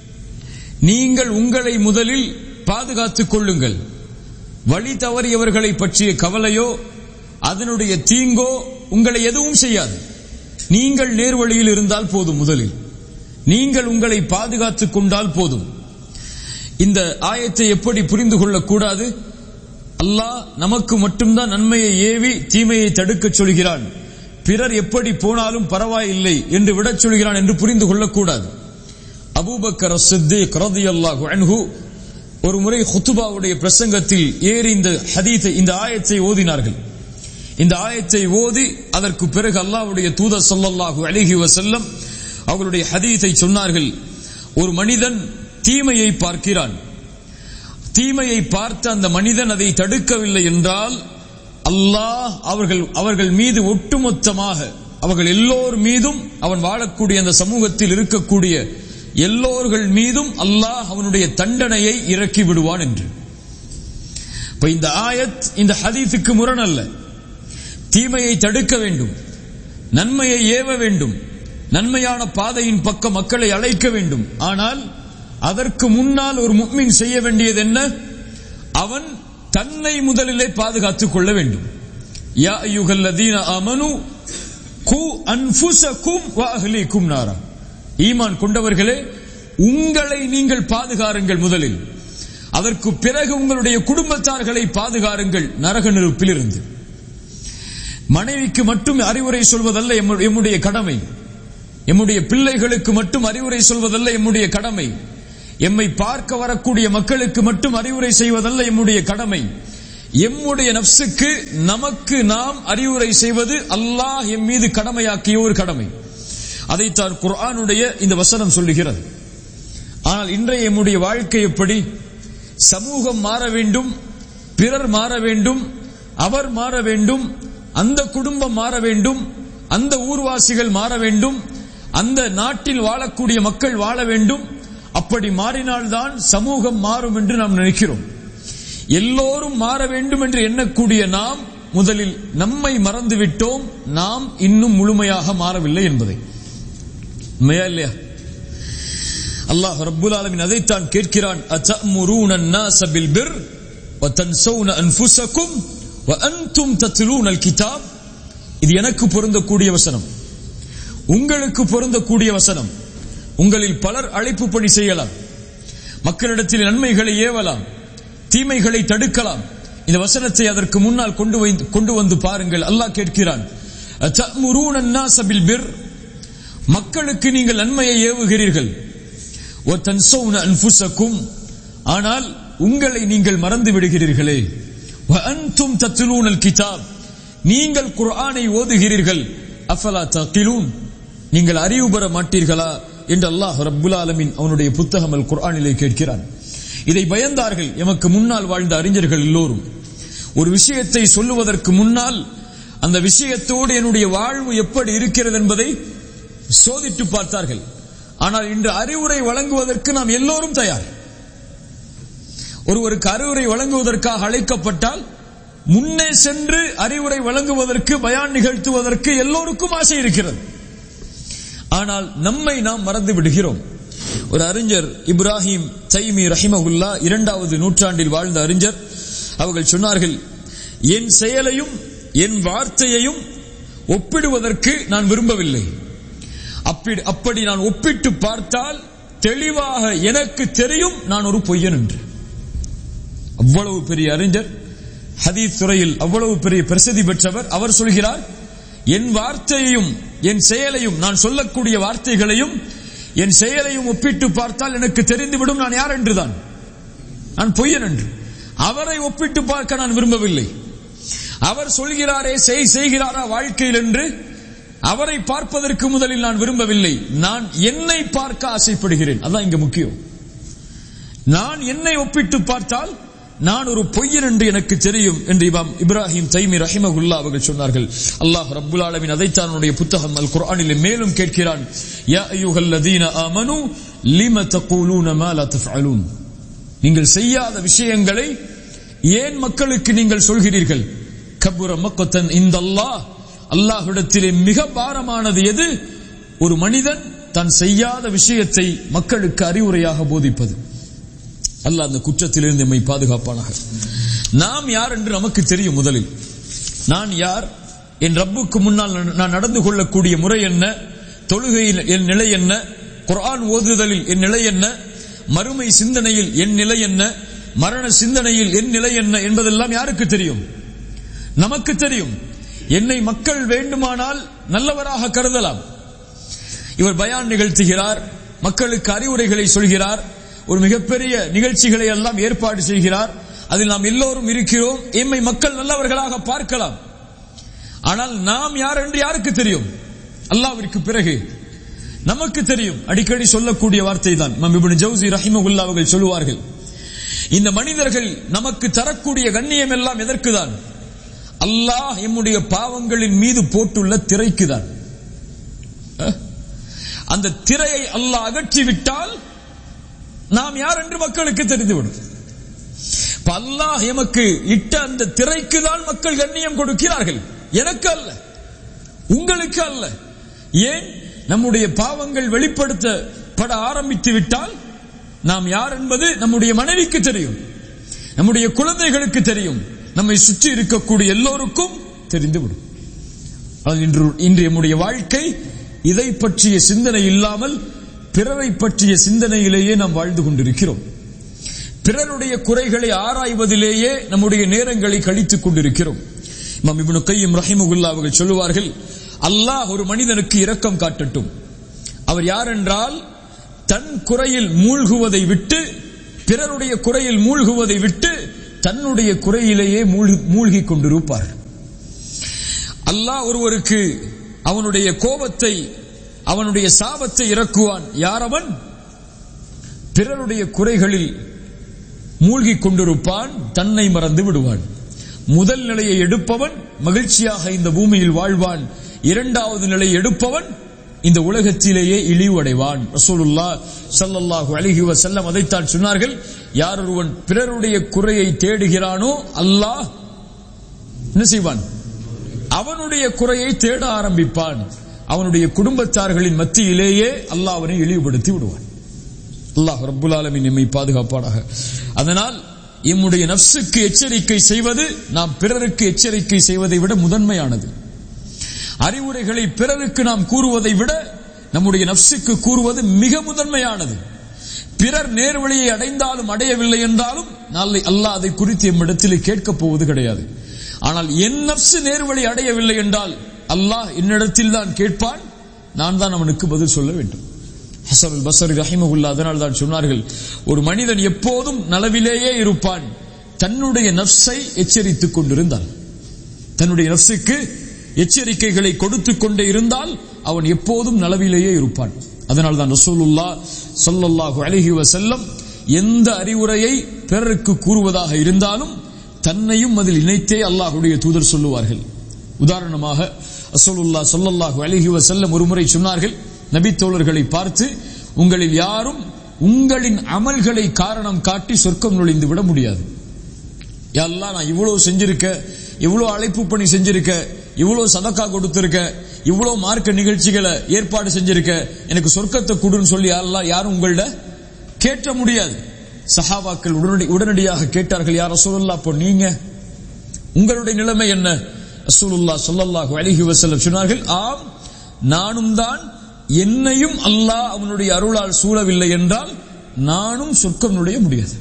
நீங்கள் உங்களை முதலில் பாதுகாத்துக் கொள்ளுங்கள். வழி தவறியவர்களை பற்றிய கவலையோ அதனுடைய தீங்கோ உங்களை எதுவும் செய்யாது. நீங்கள் நேர்வழியில் இருந்தால் போதும். முதலில் நீங்கள் உங்களை பாதுகாத்துக் கொண்டால் போதும். இந்த ஆயத்தை எப்படி புரிந்து கொள்ளக்கூடாது? அல்லாஹ் நமக்கு மட்டும்தான் நன்மையை ஏவி தீமையை தடுக்க சொல்கிறான், பிறர் எப்படி போனாலும் பரவாயில்லை என்று விடச் சொல்கிறான் என்று புரிந்து கொள்ளக்கூடாது. அபூபக்கர் சித்திக் ரலியல்லாஹு அன்ஹு ஒரு முறை ஹுத்துபாவுடைய பிரசங்கத்தில் ஏறி இந்த ஹதீஸை, இந்த ஆயத்தை ஓதினார்கள். இந்த ஆயத்தை ஓதி அதற்கு பிறகு அல்லாஹ்வுடைய தூதர் ஸல்லல்லாஹு அலைஹி வஸல்லம் அவர்களுடைய ஹதீஸை சொன்னார்கள். ஒரு மனிதன் தீமையை பார்க்கிறான், தீமையை பார்த்த அந்த மனிதன் அதை தடுக்கவில்லை என்றால் அல்லாஹ் அவர்கள் அவர்கள் மீது ஒட்டுமொத்தமாக, அவர்கள் எல்லோர் மீதும், அவன் வாழக்கூடிய அந்த சமூகத்தில் இருக்கக்கூடிய எல்லோர்கள் மீதும் அல்லாஹ் அவனுடைய தண்டனையை இறக்கி விடுவான் என்று. இப்ப இந்த ஆயத் இந்த ஹதீஸுக்கு முரண் அல்ல. தீமையை தடுக்க வேண்டும், நன்மையை ஏவ வேண்டும், நன்மையான பாதையின் பக்கம் மக்களை அழைக்க வேண்டும். ஆனால் அதற்கு முன்னால் ஒரு முஃமின் செய்ய வேண்டியது என்ன? அவன் தன்னை முதலிலே பாதுகாத்துக் கொள்ள வேண்டும். யா அய்யுஹல்லதீன ஆமனு கு அன்ஃபுஸகும் வ அஹ்லீகும் நாரா, ஈமான் கொண்டவர்களே, உங்களை நீங்கள் பாதுகாருங்கள் முதலில், அதற்கு பிறகு உங்களுடைய குடும்பத்தார்களை பாதுகாருங்கள் நரக நெருப்பிலிருந்து. மனைவிக்கு மட்டும் அறிவுரை சொல்வதல்ல எம்முடைய கடமை, எம்முடைய பிள்ளைகளுக்கு மட்டும் அறிவுரை சொல்வதல்ல எம்முடைய கடமை, எம்மை பார்க்க வரக்கூடிய மக்களுக்கு மட்டும் அறிவுரை செய்வதல்ல எம்முடைய கடமை, எம்முடைய நப்சுக்கு, நமக்கு நாம் அறிவுரை செய்வது அல்லாஹ் எம் மீது கடமையாக்கிய ஒரு கடமை. அதைத்தான் குர்ஆனுடைய இந்த வசனம் சொல்லுகிறது. ஆனால் இன்றைய எம்முடைய வாழ்க்கை எப்படி? சமூகம் மாற வேண்டும், பிறர் மாற வேண்டும், அவர் மாற வேண்டும், அந்த குடும்பம் மாற வேண்டும், அந்த ஊர்வாசிகள் மாற வேண்டும், அந்த நாட்டில் வாழக்கூடிய மக்கள் வாழ வேண்டும். அப்படி மாறினால்தான் சமூகம் மாறும் என்று நாம் நினைக்கிறோம். எல்லோரும் மாற வேண்டும் என்று எண்ணக்கூடிய நாம் முதலில் நம்மை மறந்துவிட்டோம், நாம் இன்னும் முழுமையாக மாறவில்லை என்பதை. உண்மையா இல்லையா? அல்லாஹ் ரப்புல் ஆலமீன் அதைத்தான் கேட்கிறான். அத்தஅமுரூன الناس بالبر وتنسون انفسكم وانتم تتلون الكتاب. இது எனக்கு பொருந்தக்கூடிய வசனம், உங்களுக்கு பொருந்தக்கூடிய வசனம். உங்களில் பலர் அழைப்பு பணி செய்யலாம், மக்களிடத்தில் நன்மைகளை ஏவலாம், தீமைகளை தடுக்கலாம். இந்த வசனத்தை அதற்கு முன்னால் கொண்டு வந்து கொண்டு வந்து பாருங்கள். அல்லாஹ் கேட்கிறான், அத்தஅமுரூன الناس بالبر, மக்களுக்கு நீங்கள் நன்மையை ஏவுகிறீர்கள். وتنسون انفسكم, ஆனால் உங்களை நீங்கள் மறந்து விடுகிறீர்களே. وانتم تتلون الكتاب, நீங்கள் குர்ஆனை ஓதுகிறீர்கள். அஃபலா தகிலூன், நீங்கள் அறிவு பெற மாட்டீர்களா என்று அல்லாஹ் ரப்புல் ஆலமீன் அவனுடைய புத்தகம் அல் குர்ஆனிலே கேட்கிறான். இதை பயந்தார்கள் எமக்கு முன்னால் வாழ்ந்த அறிஞர்கள் எல்லோரும். ஒரு விஷயத்தை சொல்லுவதற்கு முன்னால் அந்த விஷயத்தோடு என்னுடைய வாழ்வு எப்படி இருக்கிறது என்பதை சோதித்து பார்த்தார்கள். ஆனால் இன்று அறிவுரை வழங்குவதற்கு நாம் எல்லோரும் தயார். ஒருவருக்கு அறிவுரை வழங்குவதற்காக அழைக்கப்பட்டால் முன்னே சென்று அறிவுரை வழங்குவதற்கு, பயான் நிகழ்த்துவதற்கு எல்லோருக்கும் ஆசை இருக்கிறது. ஆனால் நம்மை நாம் மறந்து விடுகிறோம். ஒரு அறிஞர் இப்ராஹிம் தைமி ரஹிமஹுல்லா, இரண்டாவது நூற்றாண்டில் வாழ்ந்த அறிஞர், அவர்கள் சொன்னார்கள், என் செயலையும் என் வார்த்தையையும் ஒப்பிடுவதற்கு நான் விரும்பவில்லை. அப்படி நான் ஒப்பிட்டு பார்த்தால் தெளிவாக எனக்கு தெரியும் நான் ஒரு பொய்யன் என்று. அவ்வளவு பெரிய அறிஞர், ஹதீஸ் துறையில் அவ்வளவு பெரிய பிரசித்தி பெற்றவர். அவர் சொல்கிறார், என் வார்த்தையையும் என் செயலையும், நான் சொல்லக்கூடிய வார்த்தைகளையும் என் செயலையும் ஒப்பிட்டு பார்த்தால் எனக்கு தெரிந்துவிடும் நான் யார் என்றுதான், நான் பொய்யன் என்று. அவரை ஒப்பிட்டு பார்க்க நான் விரும்பவில்லை. அவர் சொல்கிறாரே செய் செய்கிறாரா வாழ்க்கையில் என்று அவரை பார்ப்பதற்கு முதலில் நான் விரும்பவில்லை. நான் என்னை பார்க்க ஆசைப்படுகிறேன். அதான் இங்க முக்கியம். நான் என்னை ஒப்பிட்டு பார்த்தால் நான் ஒரு பொய்யன் என்று எனக்கு தெரியும் என்று இமாம் இப்ராஹிம் தைமி ரஹிமஹுல்லா அவர்கள் சொன்னார்கள். அல்லாஹ் ரப்புல் ஆலமீன் அதைத்தான் அவனுடைய புத்தகம் அல் குர்ஆனிலே மேலும் கேட்கிறான். யா அய்யுஹல்லதீன ஆமனூ லிம தகூலூன மா லா தஃஅலூன், நீங்கள் செய்யாத விஷயங்களை ஏன் மக்களுக்கு நீங்கள் சொல்கிறீர்கள்? கபுர மக்தன் இந்தல்லாஹ், அல்லாஹ்விடத்திலே மிக பாரமானது எது? ஒரு மனிதன் தான் செய்யாத விஷயத்தை மக்களுக்கு அறிவுரையாக போதிப்பது. அல்லாஹ் அந்த குற்றத்திலிருந்து நம்மை பாதுகாப்பானாக. நாம் யார் என்று நமக்கு தெரியும். முதலில் நான் யார், என் ரப்புக்கு முன்னால் நான் நடந்து கொள்ளக்கூடிய முறை என்ன, தொழுகையில் என் நிலை என்ன, குர்ஆன் ஓதுதலில் என் நிலை என்ன, மறுமை சிந்தனையில் என் நிலை என்ன, மரண சிந்தனையில் என் நிலை என்ன என்பதெல்லாம் யாருக்கு தெரியும்? நமக்கு தெரியும். என்னை மக்கள் வேண்டுமானால் நல்லவராக கருதலாம். இவர் பயான் நிகழ்த்துகிறார், மக்களுக்கு அறிவுரைகளை சொல்கிறார், ஒரு மிகப்பெரிய நிகழ்ச்சிகளை எல்லாம் ஏற்பாடு செய்கிறார், அதில் நாம் எல்லோரும் இருக்கிறோம். எம்மை மக்கள் நல்லவர்களாக பார்க்கலாம். ஆனால் நாம் யார் என்று யாருக்கு தெரியும்? அல்லாஹ்விற்கு பிறகு நமக்கு தெரியும். அடிக்கடி சொல்லக்கூடிய வார்த்தை தான் இமாம் இப்னு ஜௌஸி ரஹிமஹுல்லாஹ் அவர்கள் சொல்லுவார்கள், இந்த மனிதர்கள் நமக்கு தரக்கூடிய கண்ணியம் எல்லாம் எதற்குதான்? அல்லாஹ் எம்முடைய பாவங்களின் மீது போட்டுள்ள திரைக்குதான். அந்த திரையை அல்லாஹ் அகற்றிவிட்டால் நாம் யார் என்று மக்களுக்கு தெரிந்துவிடும். அல்லாஹ் எமக்கு இட்ட அந்த திரைக்கு தான் மக்கள் கண்ணியம் கொடுக்கிறார்கள், எனக்கு அல்ல, உங்களுக்கு அல்ல. ஏன்? நம்முடைய பாவங்கள் வெளிப்படுத்தப்பட ஆரம்பித்து விட்டால் நாம் யார் என்பது நம்முடைய மனைவிக்கு தெரியும், நம்முடைய குழந்தைகளுக்கு தெரியும், நம்மை சுற்றி இருக்கக்கூடிய எல்லோருக்கும் தெரிந்துவிடும். இன்று இன்று நம்முடைய வாழ்க்கை இதை பற்றிய சிந்தனை இல்லாமல் பிறரை பற்றிய சிந்தனையிலேயே நாம் வாழ்ந்து கொண்டிருக்கிறோம். பிறருடைய குறைகளை ஆராய்வதிலேயே நம்முடைய நேரங்களை கழித்துக் கொண்டிருக்கிறோம். இமாம் இப்னு கையிம் ரஹிமஹுல்லாஹ் அவர்கள் சொல்லுவார்கள், அல்லாஹ் ஒரு மனிதனுக்கு இரக்கம் காட்டட்டும். அவர் யார் என்றால், தன் குறையில் மூழ்குவதை விட்டு, பிறருடைய குறையில் மூழ்குவதை விட்டு தன்னுடைய குறையிலேயே மூழ்கி கொண்டிருப்பார். அல்லாஹ் ஒருவருக்கு அவனுடைய கோபத்தை, அவனுடைய சாபத்தை இறக்குவான். யார் அவன்? பிறருடைய குறைகளில் மூழ்கி கொண்டிருப்பான், தன்னை மறந்து விடுவான். முதல் நிலையை எடுப்பவன் மகிழ்ச்சியாக இந்த பூமியில் வாழ்வான், இரண்டாவது நிலையை எடுப்பவன் இந்த உலகத்திலேயே இழிவடைவான். ரசூலுல்லாஹ் ஸல்லல்லாஹு அலைஹி வஸல்லம் அதைத்தான் சொன்னார்கள், யார் ஒருவன் பிறருடைய குறையை தேடுகிறானோ அல்லாஹ் என்ன செய்வான்? அவனுடைய குறையை தேட ஆரம்பிப்பான். அவனுடைய குடும்பத்தார்களின் மத்தியிலேயே அல்லாஹ் அவனை இழிவுபடுத்தி விடுவான். அல்லாஹ் ரப்புல் ஆலமீன் நம்மை பாதுகாப்பானாக. அதனால் எம்முடைய நஃப்ஸுக்கு எச்சரிக்கை செய்வது நாம் பிறருக்கு எச்சரிக்கை செய்வதை விட முதன்மையானது. அறிவுரைகளை பிறருக்கு நாம் கூறுவதை விட நம்முடைய நஃப்ஸுக்கு கூறுவது மிக முதன்மையானது. பிறர் நேர்வழியை அடைந்தாலும் அடையவில்லை என்றாலும் நாளை அல்லாஹ் அதை குறித்து எம்மிடத்தில் கேட்கப் போவது கிடையாது. ஆனால் என் நஃப்ஸ் நேர்வழி அடையவில்லை என்றால் அல்லாஹ் என்னிடத்தில் தான் கேட்பான், நான் தான் அவனுக்கு பதில் சொல்ல வேண்டும். ஹஸன் அல் பஸ்ரி ரஹிமஹுல்லாஹ் அதனால் தான் சொன்னார்கள், ஒரு மனிதன் எப்போதும் நலவிலேயே இருப்பான் தன்னுடைய நஃப்ஸை எச்சரித்துக் கொண்டிருந்தால். தன்னுடைய நஃப்ஸுக்கு எச்சரிக்கைகளை கொடுத்துக் கொண்டே இருந்தால் அவன் எப்போதும் நலவிலேயே இருப்பான். அதனால் தான் ரசூலுல்லாஹ் ஸல்லல்லாஹு அலைஹி வஸல்லம் எந்த அறிவுரையை பிறருக்கு கூறுவதாக இருந்தாலும் தன்னையும் அதில் இணைத்தே அல்லாஹ்வுடைய தூதர் சொல்லுவார்கள். உதாரணமாக ரசூலுல்லாஹ் ஸல்லல்லாஹு அலைஹி வஸல்லம் ஒருமுறை சொன்னார்கள், நபி தோழர்களை பார்த்து, உங்களில் யாரும் உங்களின் அமல்களை காரணம் காட்டி சொர்க்கம் நுழைந்து விட முடியாது. யா அல்லாஹ், நான் இவ்வளவு செஞ்சிருக்க, இவ்வளவு அழைப்பு பணி செஞ்சிருக்க, இவ்வளவு சதக்கா கொடுத்திருக்க, இவ்வளவு மார்க்க நிகழ்ச்சிகளை ஏற்பாடு செஞ்சிருக்க, எனக்கு சொர்க்கத்தை கொடுன்னு சொல்லி அல்லாஹ் யாரும் உங்கள்ட கேட்ட முடியாது. சஹாபாக்கள் உடனடி உடனடியாக கேட்டார்கள், யா ரசூலுல்லாஹ், அப்போ நீங்க உங்களுடைய நிலைமை என்ன? ரசூலுல்லாஹ் ஸல்லல்லாஹு அலைஹி வஸல்லம் சொன்னார்கள், ஆம், நானும் தான். என்னையும் அல்லாஹ் அவனுடைய அருளால் சூழவில்லை என்றால் நானும் சொர்க்கம் நுழைய முடியாது.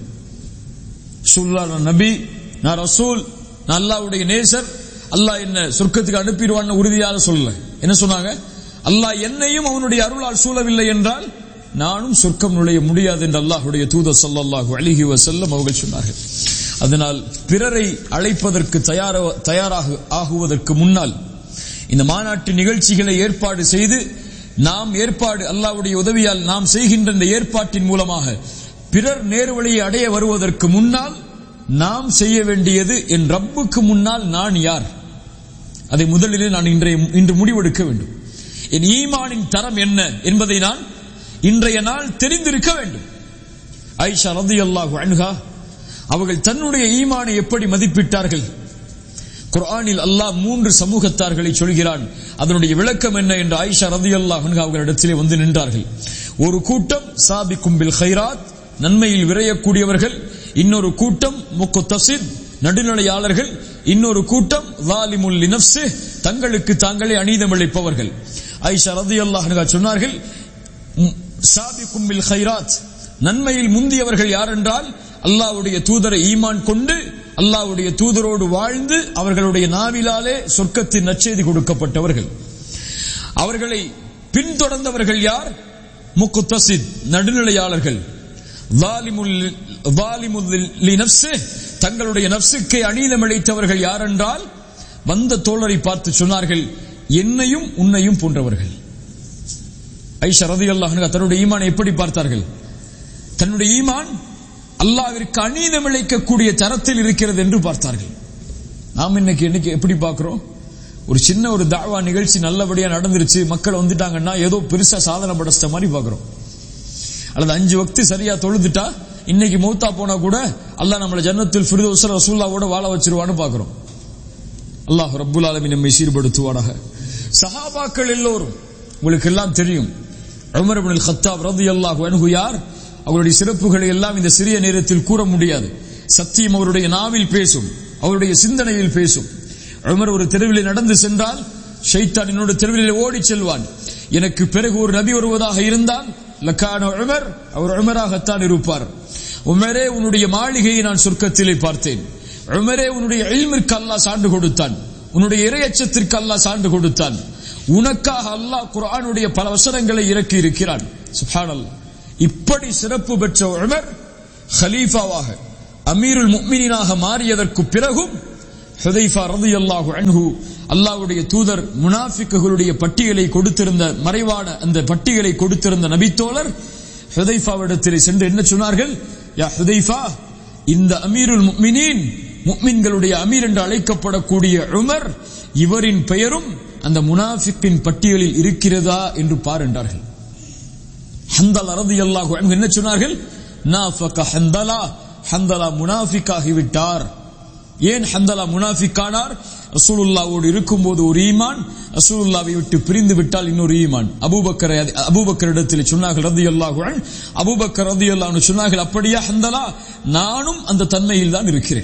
நான் நபி, நான் ரசூல், நான் அல்லாஹ்வுடைய நேசர், அல்லாஹ் என்ன சொர்க்கத்துக்கு அனுப்பிடுவான்னு உறுதியாக சொல்லல. என்ன சொன்னாங்க? அல்லாஹ் என்னையும் அவனுடைய அருளால் சூழவில்லை என்றால் நானும் சொர்க்கம் நுழைய முடியாது என்று அல்லாஹ்வுடைய தூதர் ஸல்லல்லாஹு அலைஹி வஸல்லம் அவர்கள் சொன்னார்கள். அதனால் பிறரை அழைப்பதற்கு தயாராக ஆகுவதற்கு முன்னால் இந்த மாநாட்டு நிகழ்ச்சிகளை ஏற்பாடு செய்து நாம் ஏற்பாடு அல்லாஹ்வுடைய உதவியால் நாம் செய்கின்ற இந்த ஏற்பாட்டின் மூலமாக பிறர் நேர்வழியை அடைய வருவதற்கு முன்னால் நாம் செய்ய வேண்டியது, என் ரப்புக்கு முன்னால் நான் யார், அதை முதலிலே நான் இன்றைய இன்று முடிவெடுக்க வேண்டும். என் ஈமானின் தரம் என்ன என்பதை நான் இன்றைய நாள் தெரிந்திருக்க வேண்டும். ஆயிஷா ரலியல்லாஹு அன்ஹா அவர்கள் தன்னுடைய ஈமானை எப்படி மதிப்பிட்டார்கள்? குர்ஆனில் அல்லாஹ் மூன்று சமூகத்தார்களை சொல்கிறான். அதனுடைய விளக்கம் என்ன என்று ஆயிஷா ரலியல்லாஹு அன்ஹா அவர்களிடத்திலே வந்து நின்றார்கள். ஒரு கூட்டம் சாபிக்கும் பில் கைராத், நன்மையில் விரையக்கூடியவர்கள். இன்னொரு கூட்டம் முக்தஸித், நடுநிலையாளர்கள். இன்னொரு கூட்டம் ஸாலிமுல் லினஃப்ஸி, தங்களுக்கு தாங்களே அநீதம் இழைப்பவர்கள். ஆயிஷா ரலியல்லாஹு அன்ஹா சொன்னார்கள், சாபிக்கும் பில் கைராத், நன்மையில் முந்தியவர்கள் யார் என்றால் அல்லாஹ்வுடைய தூதரை ஈமான் கொண்டு அல்லாஹ்வுடைய தூதரோடு வாழ்ந்து அவர்களுடைய நாவிலாலே சொர்க்கத்தின் நற்செய்தி கொடுக்கப்பட்டவர்கள். அவர்களை பின்தொடர்ந்தவர்கள் யார்? முக்தஸித், நடுநிலையாளர்கள். தங்களுடைய நஃப்ஸுக்கு அநீதம் இழைத்தவர்கள் யார் என்றால் வந்த தோழரை பார்த்து சொன்னார்கள், என்னையும் உன்னையும் போன்றவர்கள். ஆயிஷா ரலியல்லாஹு அன்ஹா தன்னுடைய ஈமானை எப்படி பார்த்தார்கள்? தன்னுடைய ஈமான் அல்லாஹ்விற்கு அநீதம் இழைக்கக்கூடிய தரத்தில் இருக்கிறது என்று பார்த்தார்கள். நாம் இன்னைக்கு இன்னைக்கு எப்படி பார்க்கிறோம்? ஒரு சின்ன ஒரு தாவா நிகழ்ச்சி நல்லபடியா நடந்துருச்சு, மக்கள் வந்துட்டாங்கன்னா ஏதோ பெருசா சாதனை படைச்ச மாதிரி பார்க்கிறோம். அல்லது அஞ்சு வக்து சரியா தொழுதுட்டா இன்னைக்கு மௌத்தா போனா கூட அல்லாஹ் நம்மளை ஜன்னத்துல் ஃபிர்தௌஸ் ரசூலுல்லாஹ்வோட வாழ வச்சிருவான்னு பார்க்கிறோம். அல்லாஹ் ரப்புல் ஆலமீன் நம்மை சீர்படுத்துவானாக. சஹாபாக்கள் எல்லோரும் உங்களுக்கு எல்லாம் தெரியும். உமர் இப்னுல் கத்தாப் ரலியல்லாஹு அன்ஹு யார்? அவருடைய சிறப்புகளை எல்லாம் இந்த சிறிய நேரத்தில் கூற முடியாது. சத்தியம் அவருடைய நாவில் பேசும், அவருடைய சிந்தனையில் பேசும். உமர் ஒரு தெருவில் நடந்து சென்றால் ஷைத்தான் என்னோட தெருவில் ஓடி செல்வான். எனக்கு பிறகு ஒரு நபி வருவதாக இருந்தால் லக்கான உமர், அவர் உமராகத்தான் இருப்பார். உமரே, உன்னுடைய மாளிகையை நான் சொர்க்கத்திலே பார்த்தேன். உமரே, உன்னுடைய இல்மிற்கு அல்லாஹ் சான்று கொடுத்தான், உன்னுடைய இறையச்சத்திற்கு அல்லாஹ் சான்று கொடுத்தான். உனக்காக அல்லாஹ் குர்ஆனுடைய பல வசனங்களை இறக்கி இருக்கிறான். சுப்ஹானல்லாஹ். இப்படி சிறப்பு பெற்ற உமர் ஹலீஃபாவாக அமீருல் முஃமினீனாக மாறியதற்கு பிறகும் ஹுதைஃபா ரலியல்லாஹு அன்ஹு அல்லாஹ்வுடைய தூதர் முனாஃபிக்குகளுடைய பட்டியலை கொடுத்திருந்த, மறைவான அந்த பட்டியலை கொடுத்திருந்த நபித்தோழர் ஹுதைஃபாவிடத்தில் சென்று என்ன சொன்னார்கள்? யா ஹுதைஃபா, இந்த அமீருல் முஃமினீன், முஃமின்களுடைய அமீர் என்று அழைக்கப்படக்கூடிய உமர், இவரின் பெயரும் அந்த முனாஃபிக்கின் பட்டியலில் இருக்கிறதா என்று பார் என்றார்கள். ஹந்தலா ரலியல்லாஹு அன்ஹு என்ன சொன்னார்கள்? நாஃபக ஹந்தலா, ஹந்தலா முனாஃபிக்காகி விட்டார். ஏன் ஹந்தலா முனாஃபிக்கானார்? ரசூலுல்லாவோடு இருக்கும்போது ஒரு ஈமான், ரசூலுல்லாவை விட்டு பிரிந்து விட்டால் இன்னொரு ஈமான். அபூபக்கர் அபூபக்கரிடத்தில் சொன்னார்கள் ரலியல்லாஹு அன்ஹு, அபூபக்கர் ரலியல்லாஹு அன்ஹு சொன்னார்கள், அப்படியா ஹந்தலா, நானும் அந்த தன்மையில் தான் இருக்கிறேன்.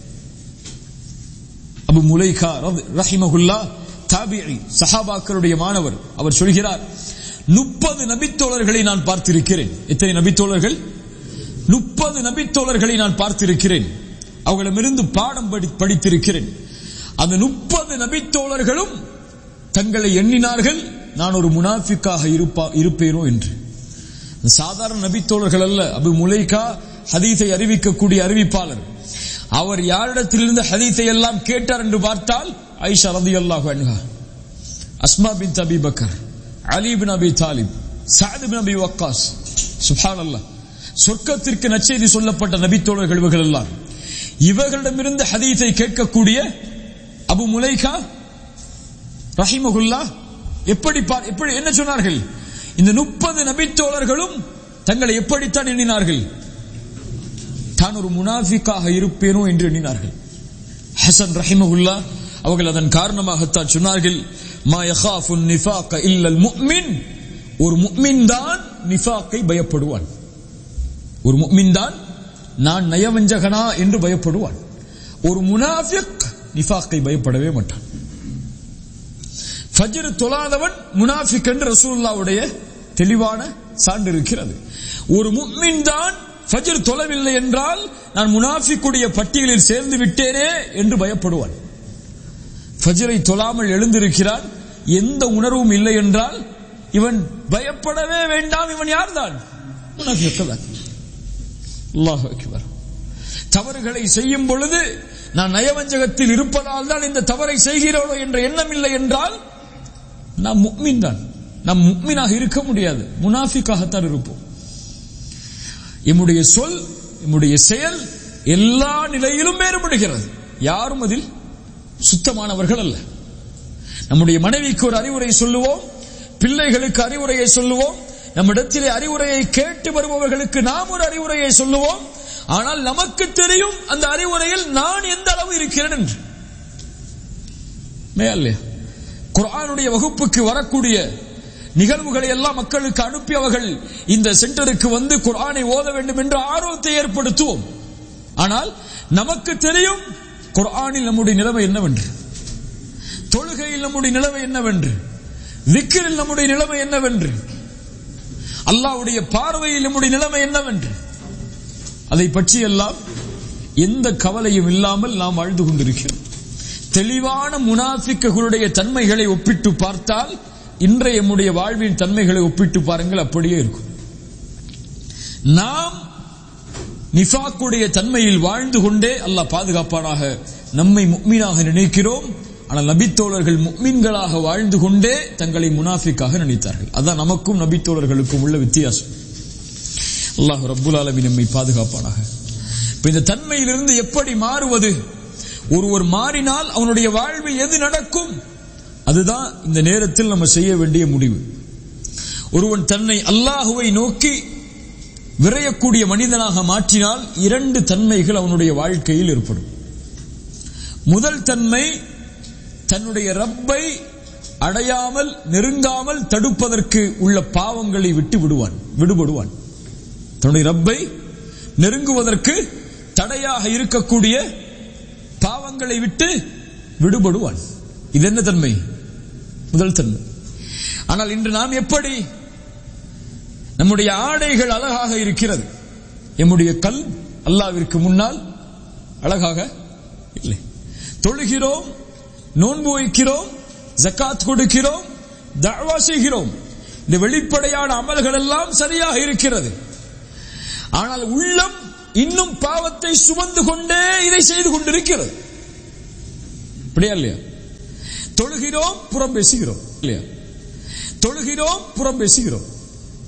அபு முலைகா ரஹிமஹுல்லாஹ் தாபிஈ, சஹாபாக்களுடைய மாணவர், அவர் சொல்கிறார், முப்பது நபித்தோழர்களை நான் பார்த்திருக்கிறேன். எத்தனை நபித்தோழர்கள்? முப்பது நபித்தோழர்களை நான் பார்த்திருக்கிறேன். அவர்களிடமிருந்து பாடம் படித்திருக்கிறேன். அந்த முப்பது நபித்தோழர்களும் தங்களை எண்ணினார்கள், நான் ஒரு முனாஃபிக்காக இருப்பேனோ என்று. சாதாரண நபித்தோழர்கள் அல்ல. அபு முலைகா ஹதீஸை அறிவிக்கக்கூடிய அறிவிப்பாளர். அவர் யாரிடத்திலிருந்து ஹதீஸை எல்லாம் கேட்டார் என்று பார்த்தால் ஆயிஷா ரலியல்லாஹு அன்ஹா, அஸ்மா பின்த் அபி பக்கர், அலி பின் அபி தாலிப், சஅத் பின் அபி வக்காஸ். சுப்ஹானல்லாஹ், சொர்க்கத்திற்கு நற்செய்தி சொல்லப்பட்ட நபித்தோழர்கள் இவர்கள் எல்லாம். இவர்களிடமிருந்து ஹதீஸை கேட்கக்கூடிய அபு முலைகா ரஹிமஹுல்லாஹ் எப்படி எப்படி என்ன சொன்னார்கள்? இந்த முப்பது நபித்தோழர்களும் தங்களை எப்படித்தான் எண்ணினார்கள்? தான் ஒரு முனாஃபிக்காக இருப்பேனோ என்று எண்ணினார்கள். ஹசன் ரஹிமஹுல்லாஹ் அவர்கள் அதன் காரணமாகத்தான் சொன்னார்கள், மா யகாஃபு நிஃபாக இல்லல் முஃமின், ஒரு முஃமின் தான் நிஃபாக்கை பயப்படுவான். ஒரு முஃமின் தான் நான் நயவஞ்சகனா என்று பயப்படுவான். ஒரு முனாஃபிக் நிஃபாக்கை பயப்படவே மாட்டான். ஃபஜ்ர் தொழாதவன் முனாஃபிக் என்று ரசூலுல்லாஹ்வுடைய தெளிவான சான்று இருக்கிறது. ஒரு முஃமின் தான் ஃபஜ்ர் தொழவில்லை என்றால் நான் முனாஃபிக்குடைய பட்டியலில் சேர்ந்து விட்டேனே என்று பயப்படுவான். ஃபஜ்ரை தொழாமல் எழுந்திருக்கிறான், எந்த உணர்வும் இல்லை என்றால் இவன் பயப்படவே வேண்டாம். இவன் யார்தான்? முனாஃபிக் தான். அல்லாஹு அக்பர். தவறுகளை செய்யும் பொழுது நான் நயவஞ்சகத்தில் இருப்பதால் தான் இந்த தவறை செய்கிறோம் என்ற எண்ணம் இல்லை என்றால் நாம் முஃமின் தான். நாம் முஃமினாக இருக்க முடியாது, முனாஃபிக்காகத்தான் இருப்போம். நம்முடைய சொல், நம்முடைய செயல் எல்லா நிலையிலும் வேறுபடுகிறது. யாரும் அதில் சுத்தமானவர்கள் அல்ல. நம்முடைய மனைவிக்கு ஒரு அறிவுரை சொல்லுவோம், பிள்ளைகளுக்கு அறிவுரையை சொல்லுவோம், நம்மிடத்திலே அறிவுரையை கேட்டு வருபவர்களுக்கு நாம் ஒரு அறிவுரையை சொல்லுவோம். ஆனால் நமக்கு தெரியும் அந்த அறிவுரையில் நான் எந்த அளவு இருக்கிறேன் என்று. மேலே குர்ஆனுடைய வகுப்புக்கு வரக்கூடிய நிகழ்வுகளை எல்லாம் மக்களுக்கு அனுப்பி அவர்கள் இந்த சென்டருக்கு வந்து குர்ஆனை ஓத வேண்டும் என்ற ஆர்வத்தை ஏற்படுத்துவோம். ஆனால் நமக்கு தெரியும் குர்ஆனில் நம்முடைய நிலைமை என்னவென்று, தொழுகையில் நம்முடைய நிலைமை என்னவென்று, விக்ரில் நம்முடைய நிலைமை என்னவென்று, அல்லாஹ்வுடைய பார்வையில் நம்முடைய நிலைமை என்னவென்று, அதை பற்றி எல்லாம் எந்த கவலையும் இல்லாமல் நாம் வாழ்ந்து கொண்டிருக்கிறோம். தெளிவான முனாஃபிக்குகளுடைய தன்மைகளை ஒப்பிட்டு பார்த்தால் இன்றைய நம்முடைய வாழ்வின் தன்மைகளை ஒப்பிட்டு பாருங்கள், அப்படியே இருக்கும். நாம் நிஃபாக்குடைய தன்மையில் வாழ்ந்து கொண்டே அல்லாஹ் பாதுகாப்பானாக நம்மை முஃமினாக நினைக்கிறோம். ஆனால் நபித்தோழர்கள் முஃமின்களாக வாழ்ந்து கொண்டே தங்களை முனாஃபிக்காக நினைத்தார்கள். அதான் நமக்கும் நபித்தோழர்களுக்கும் உள்ள வித்தியாசம். அல்லாஹ் ரப்புல் ஆலமீன் நம்மை பாதுகாப்பானாக. இப்ப இந்த தன்மையிலிருந்து எப்படி மாறுவது? ஒருவர் மாறினால் அவனுடைய வாழ்வில் எது நடக்கும்? அதுதான் இந்த நேரத்தில் நம்ம செய்ய வேண்டிய முடிவு. ஒருவன் தன்னை அல்லாஹுவை நோக்கி விரையக்கூடிய மனிதனாக மாற்றினால் இரண்டு தன்மைகள் அவனுடைய வாழ்க்கையில் ஏற்படும். முதல் தன்மை, தன்னுடைய ரப்பை அடையாமல் நெருங்காமல் தடுப்பதற்கு உள்ள பாவங்களை விட்டு விடுவான் விடுபடுவான் தன்னுடைய ரப்பை நெருங்குவதற்கு தடையாக இருக்கக்கூடிய பாவங்களை விட்டு விடுபடுவான். இது என்ன தன்மை? முதல் தன்மை. ஆனால் இன்று நாம் எப்படி? நம்முடைய ஆடைகள் அழகாக இருக்கிறது, நம்முடைய கல் அல்லாஹ்விற்கு முன்னால் அழகாக இல்லை. தொழுகிறோம், நோன்பு வைக்கிறோம், ஜக்காத் கொடுக்கிறோம், தஅவா செய்கிறோம். இந்த வெளிப்படையான அமல்கள் எல்லாம் சரியாக இருக்கிறது. ஆனால் உள்ளம் இன்னும் பாவத்தை சுமந்து கொண்டே இதை செய்து கொண்டிருக்கிறது. அப்படியா இல்லையா? தொழுகிறோம், புறம் பேசுகிறோம் இல்லையா? தொழுகிறோம், புறம் பேசுகிறோம்.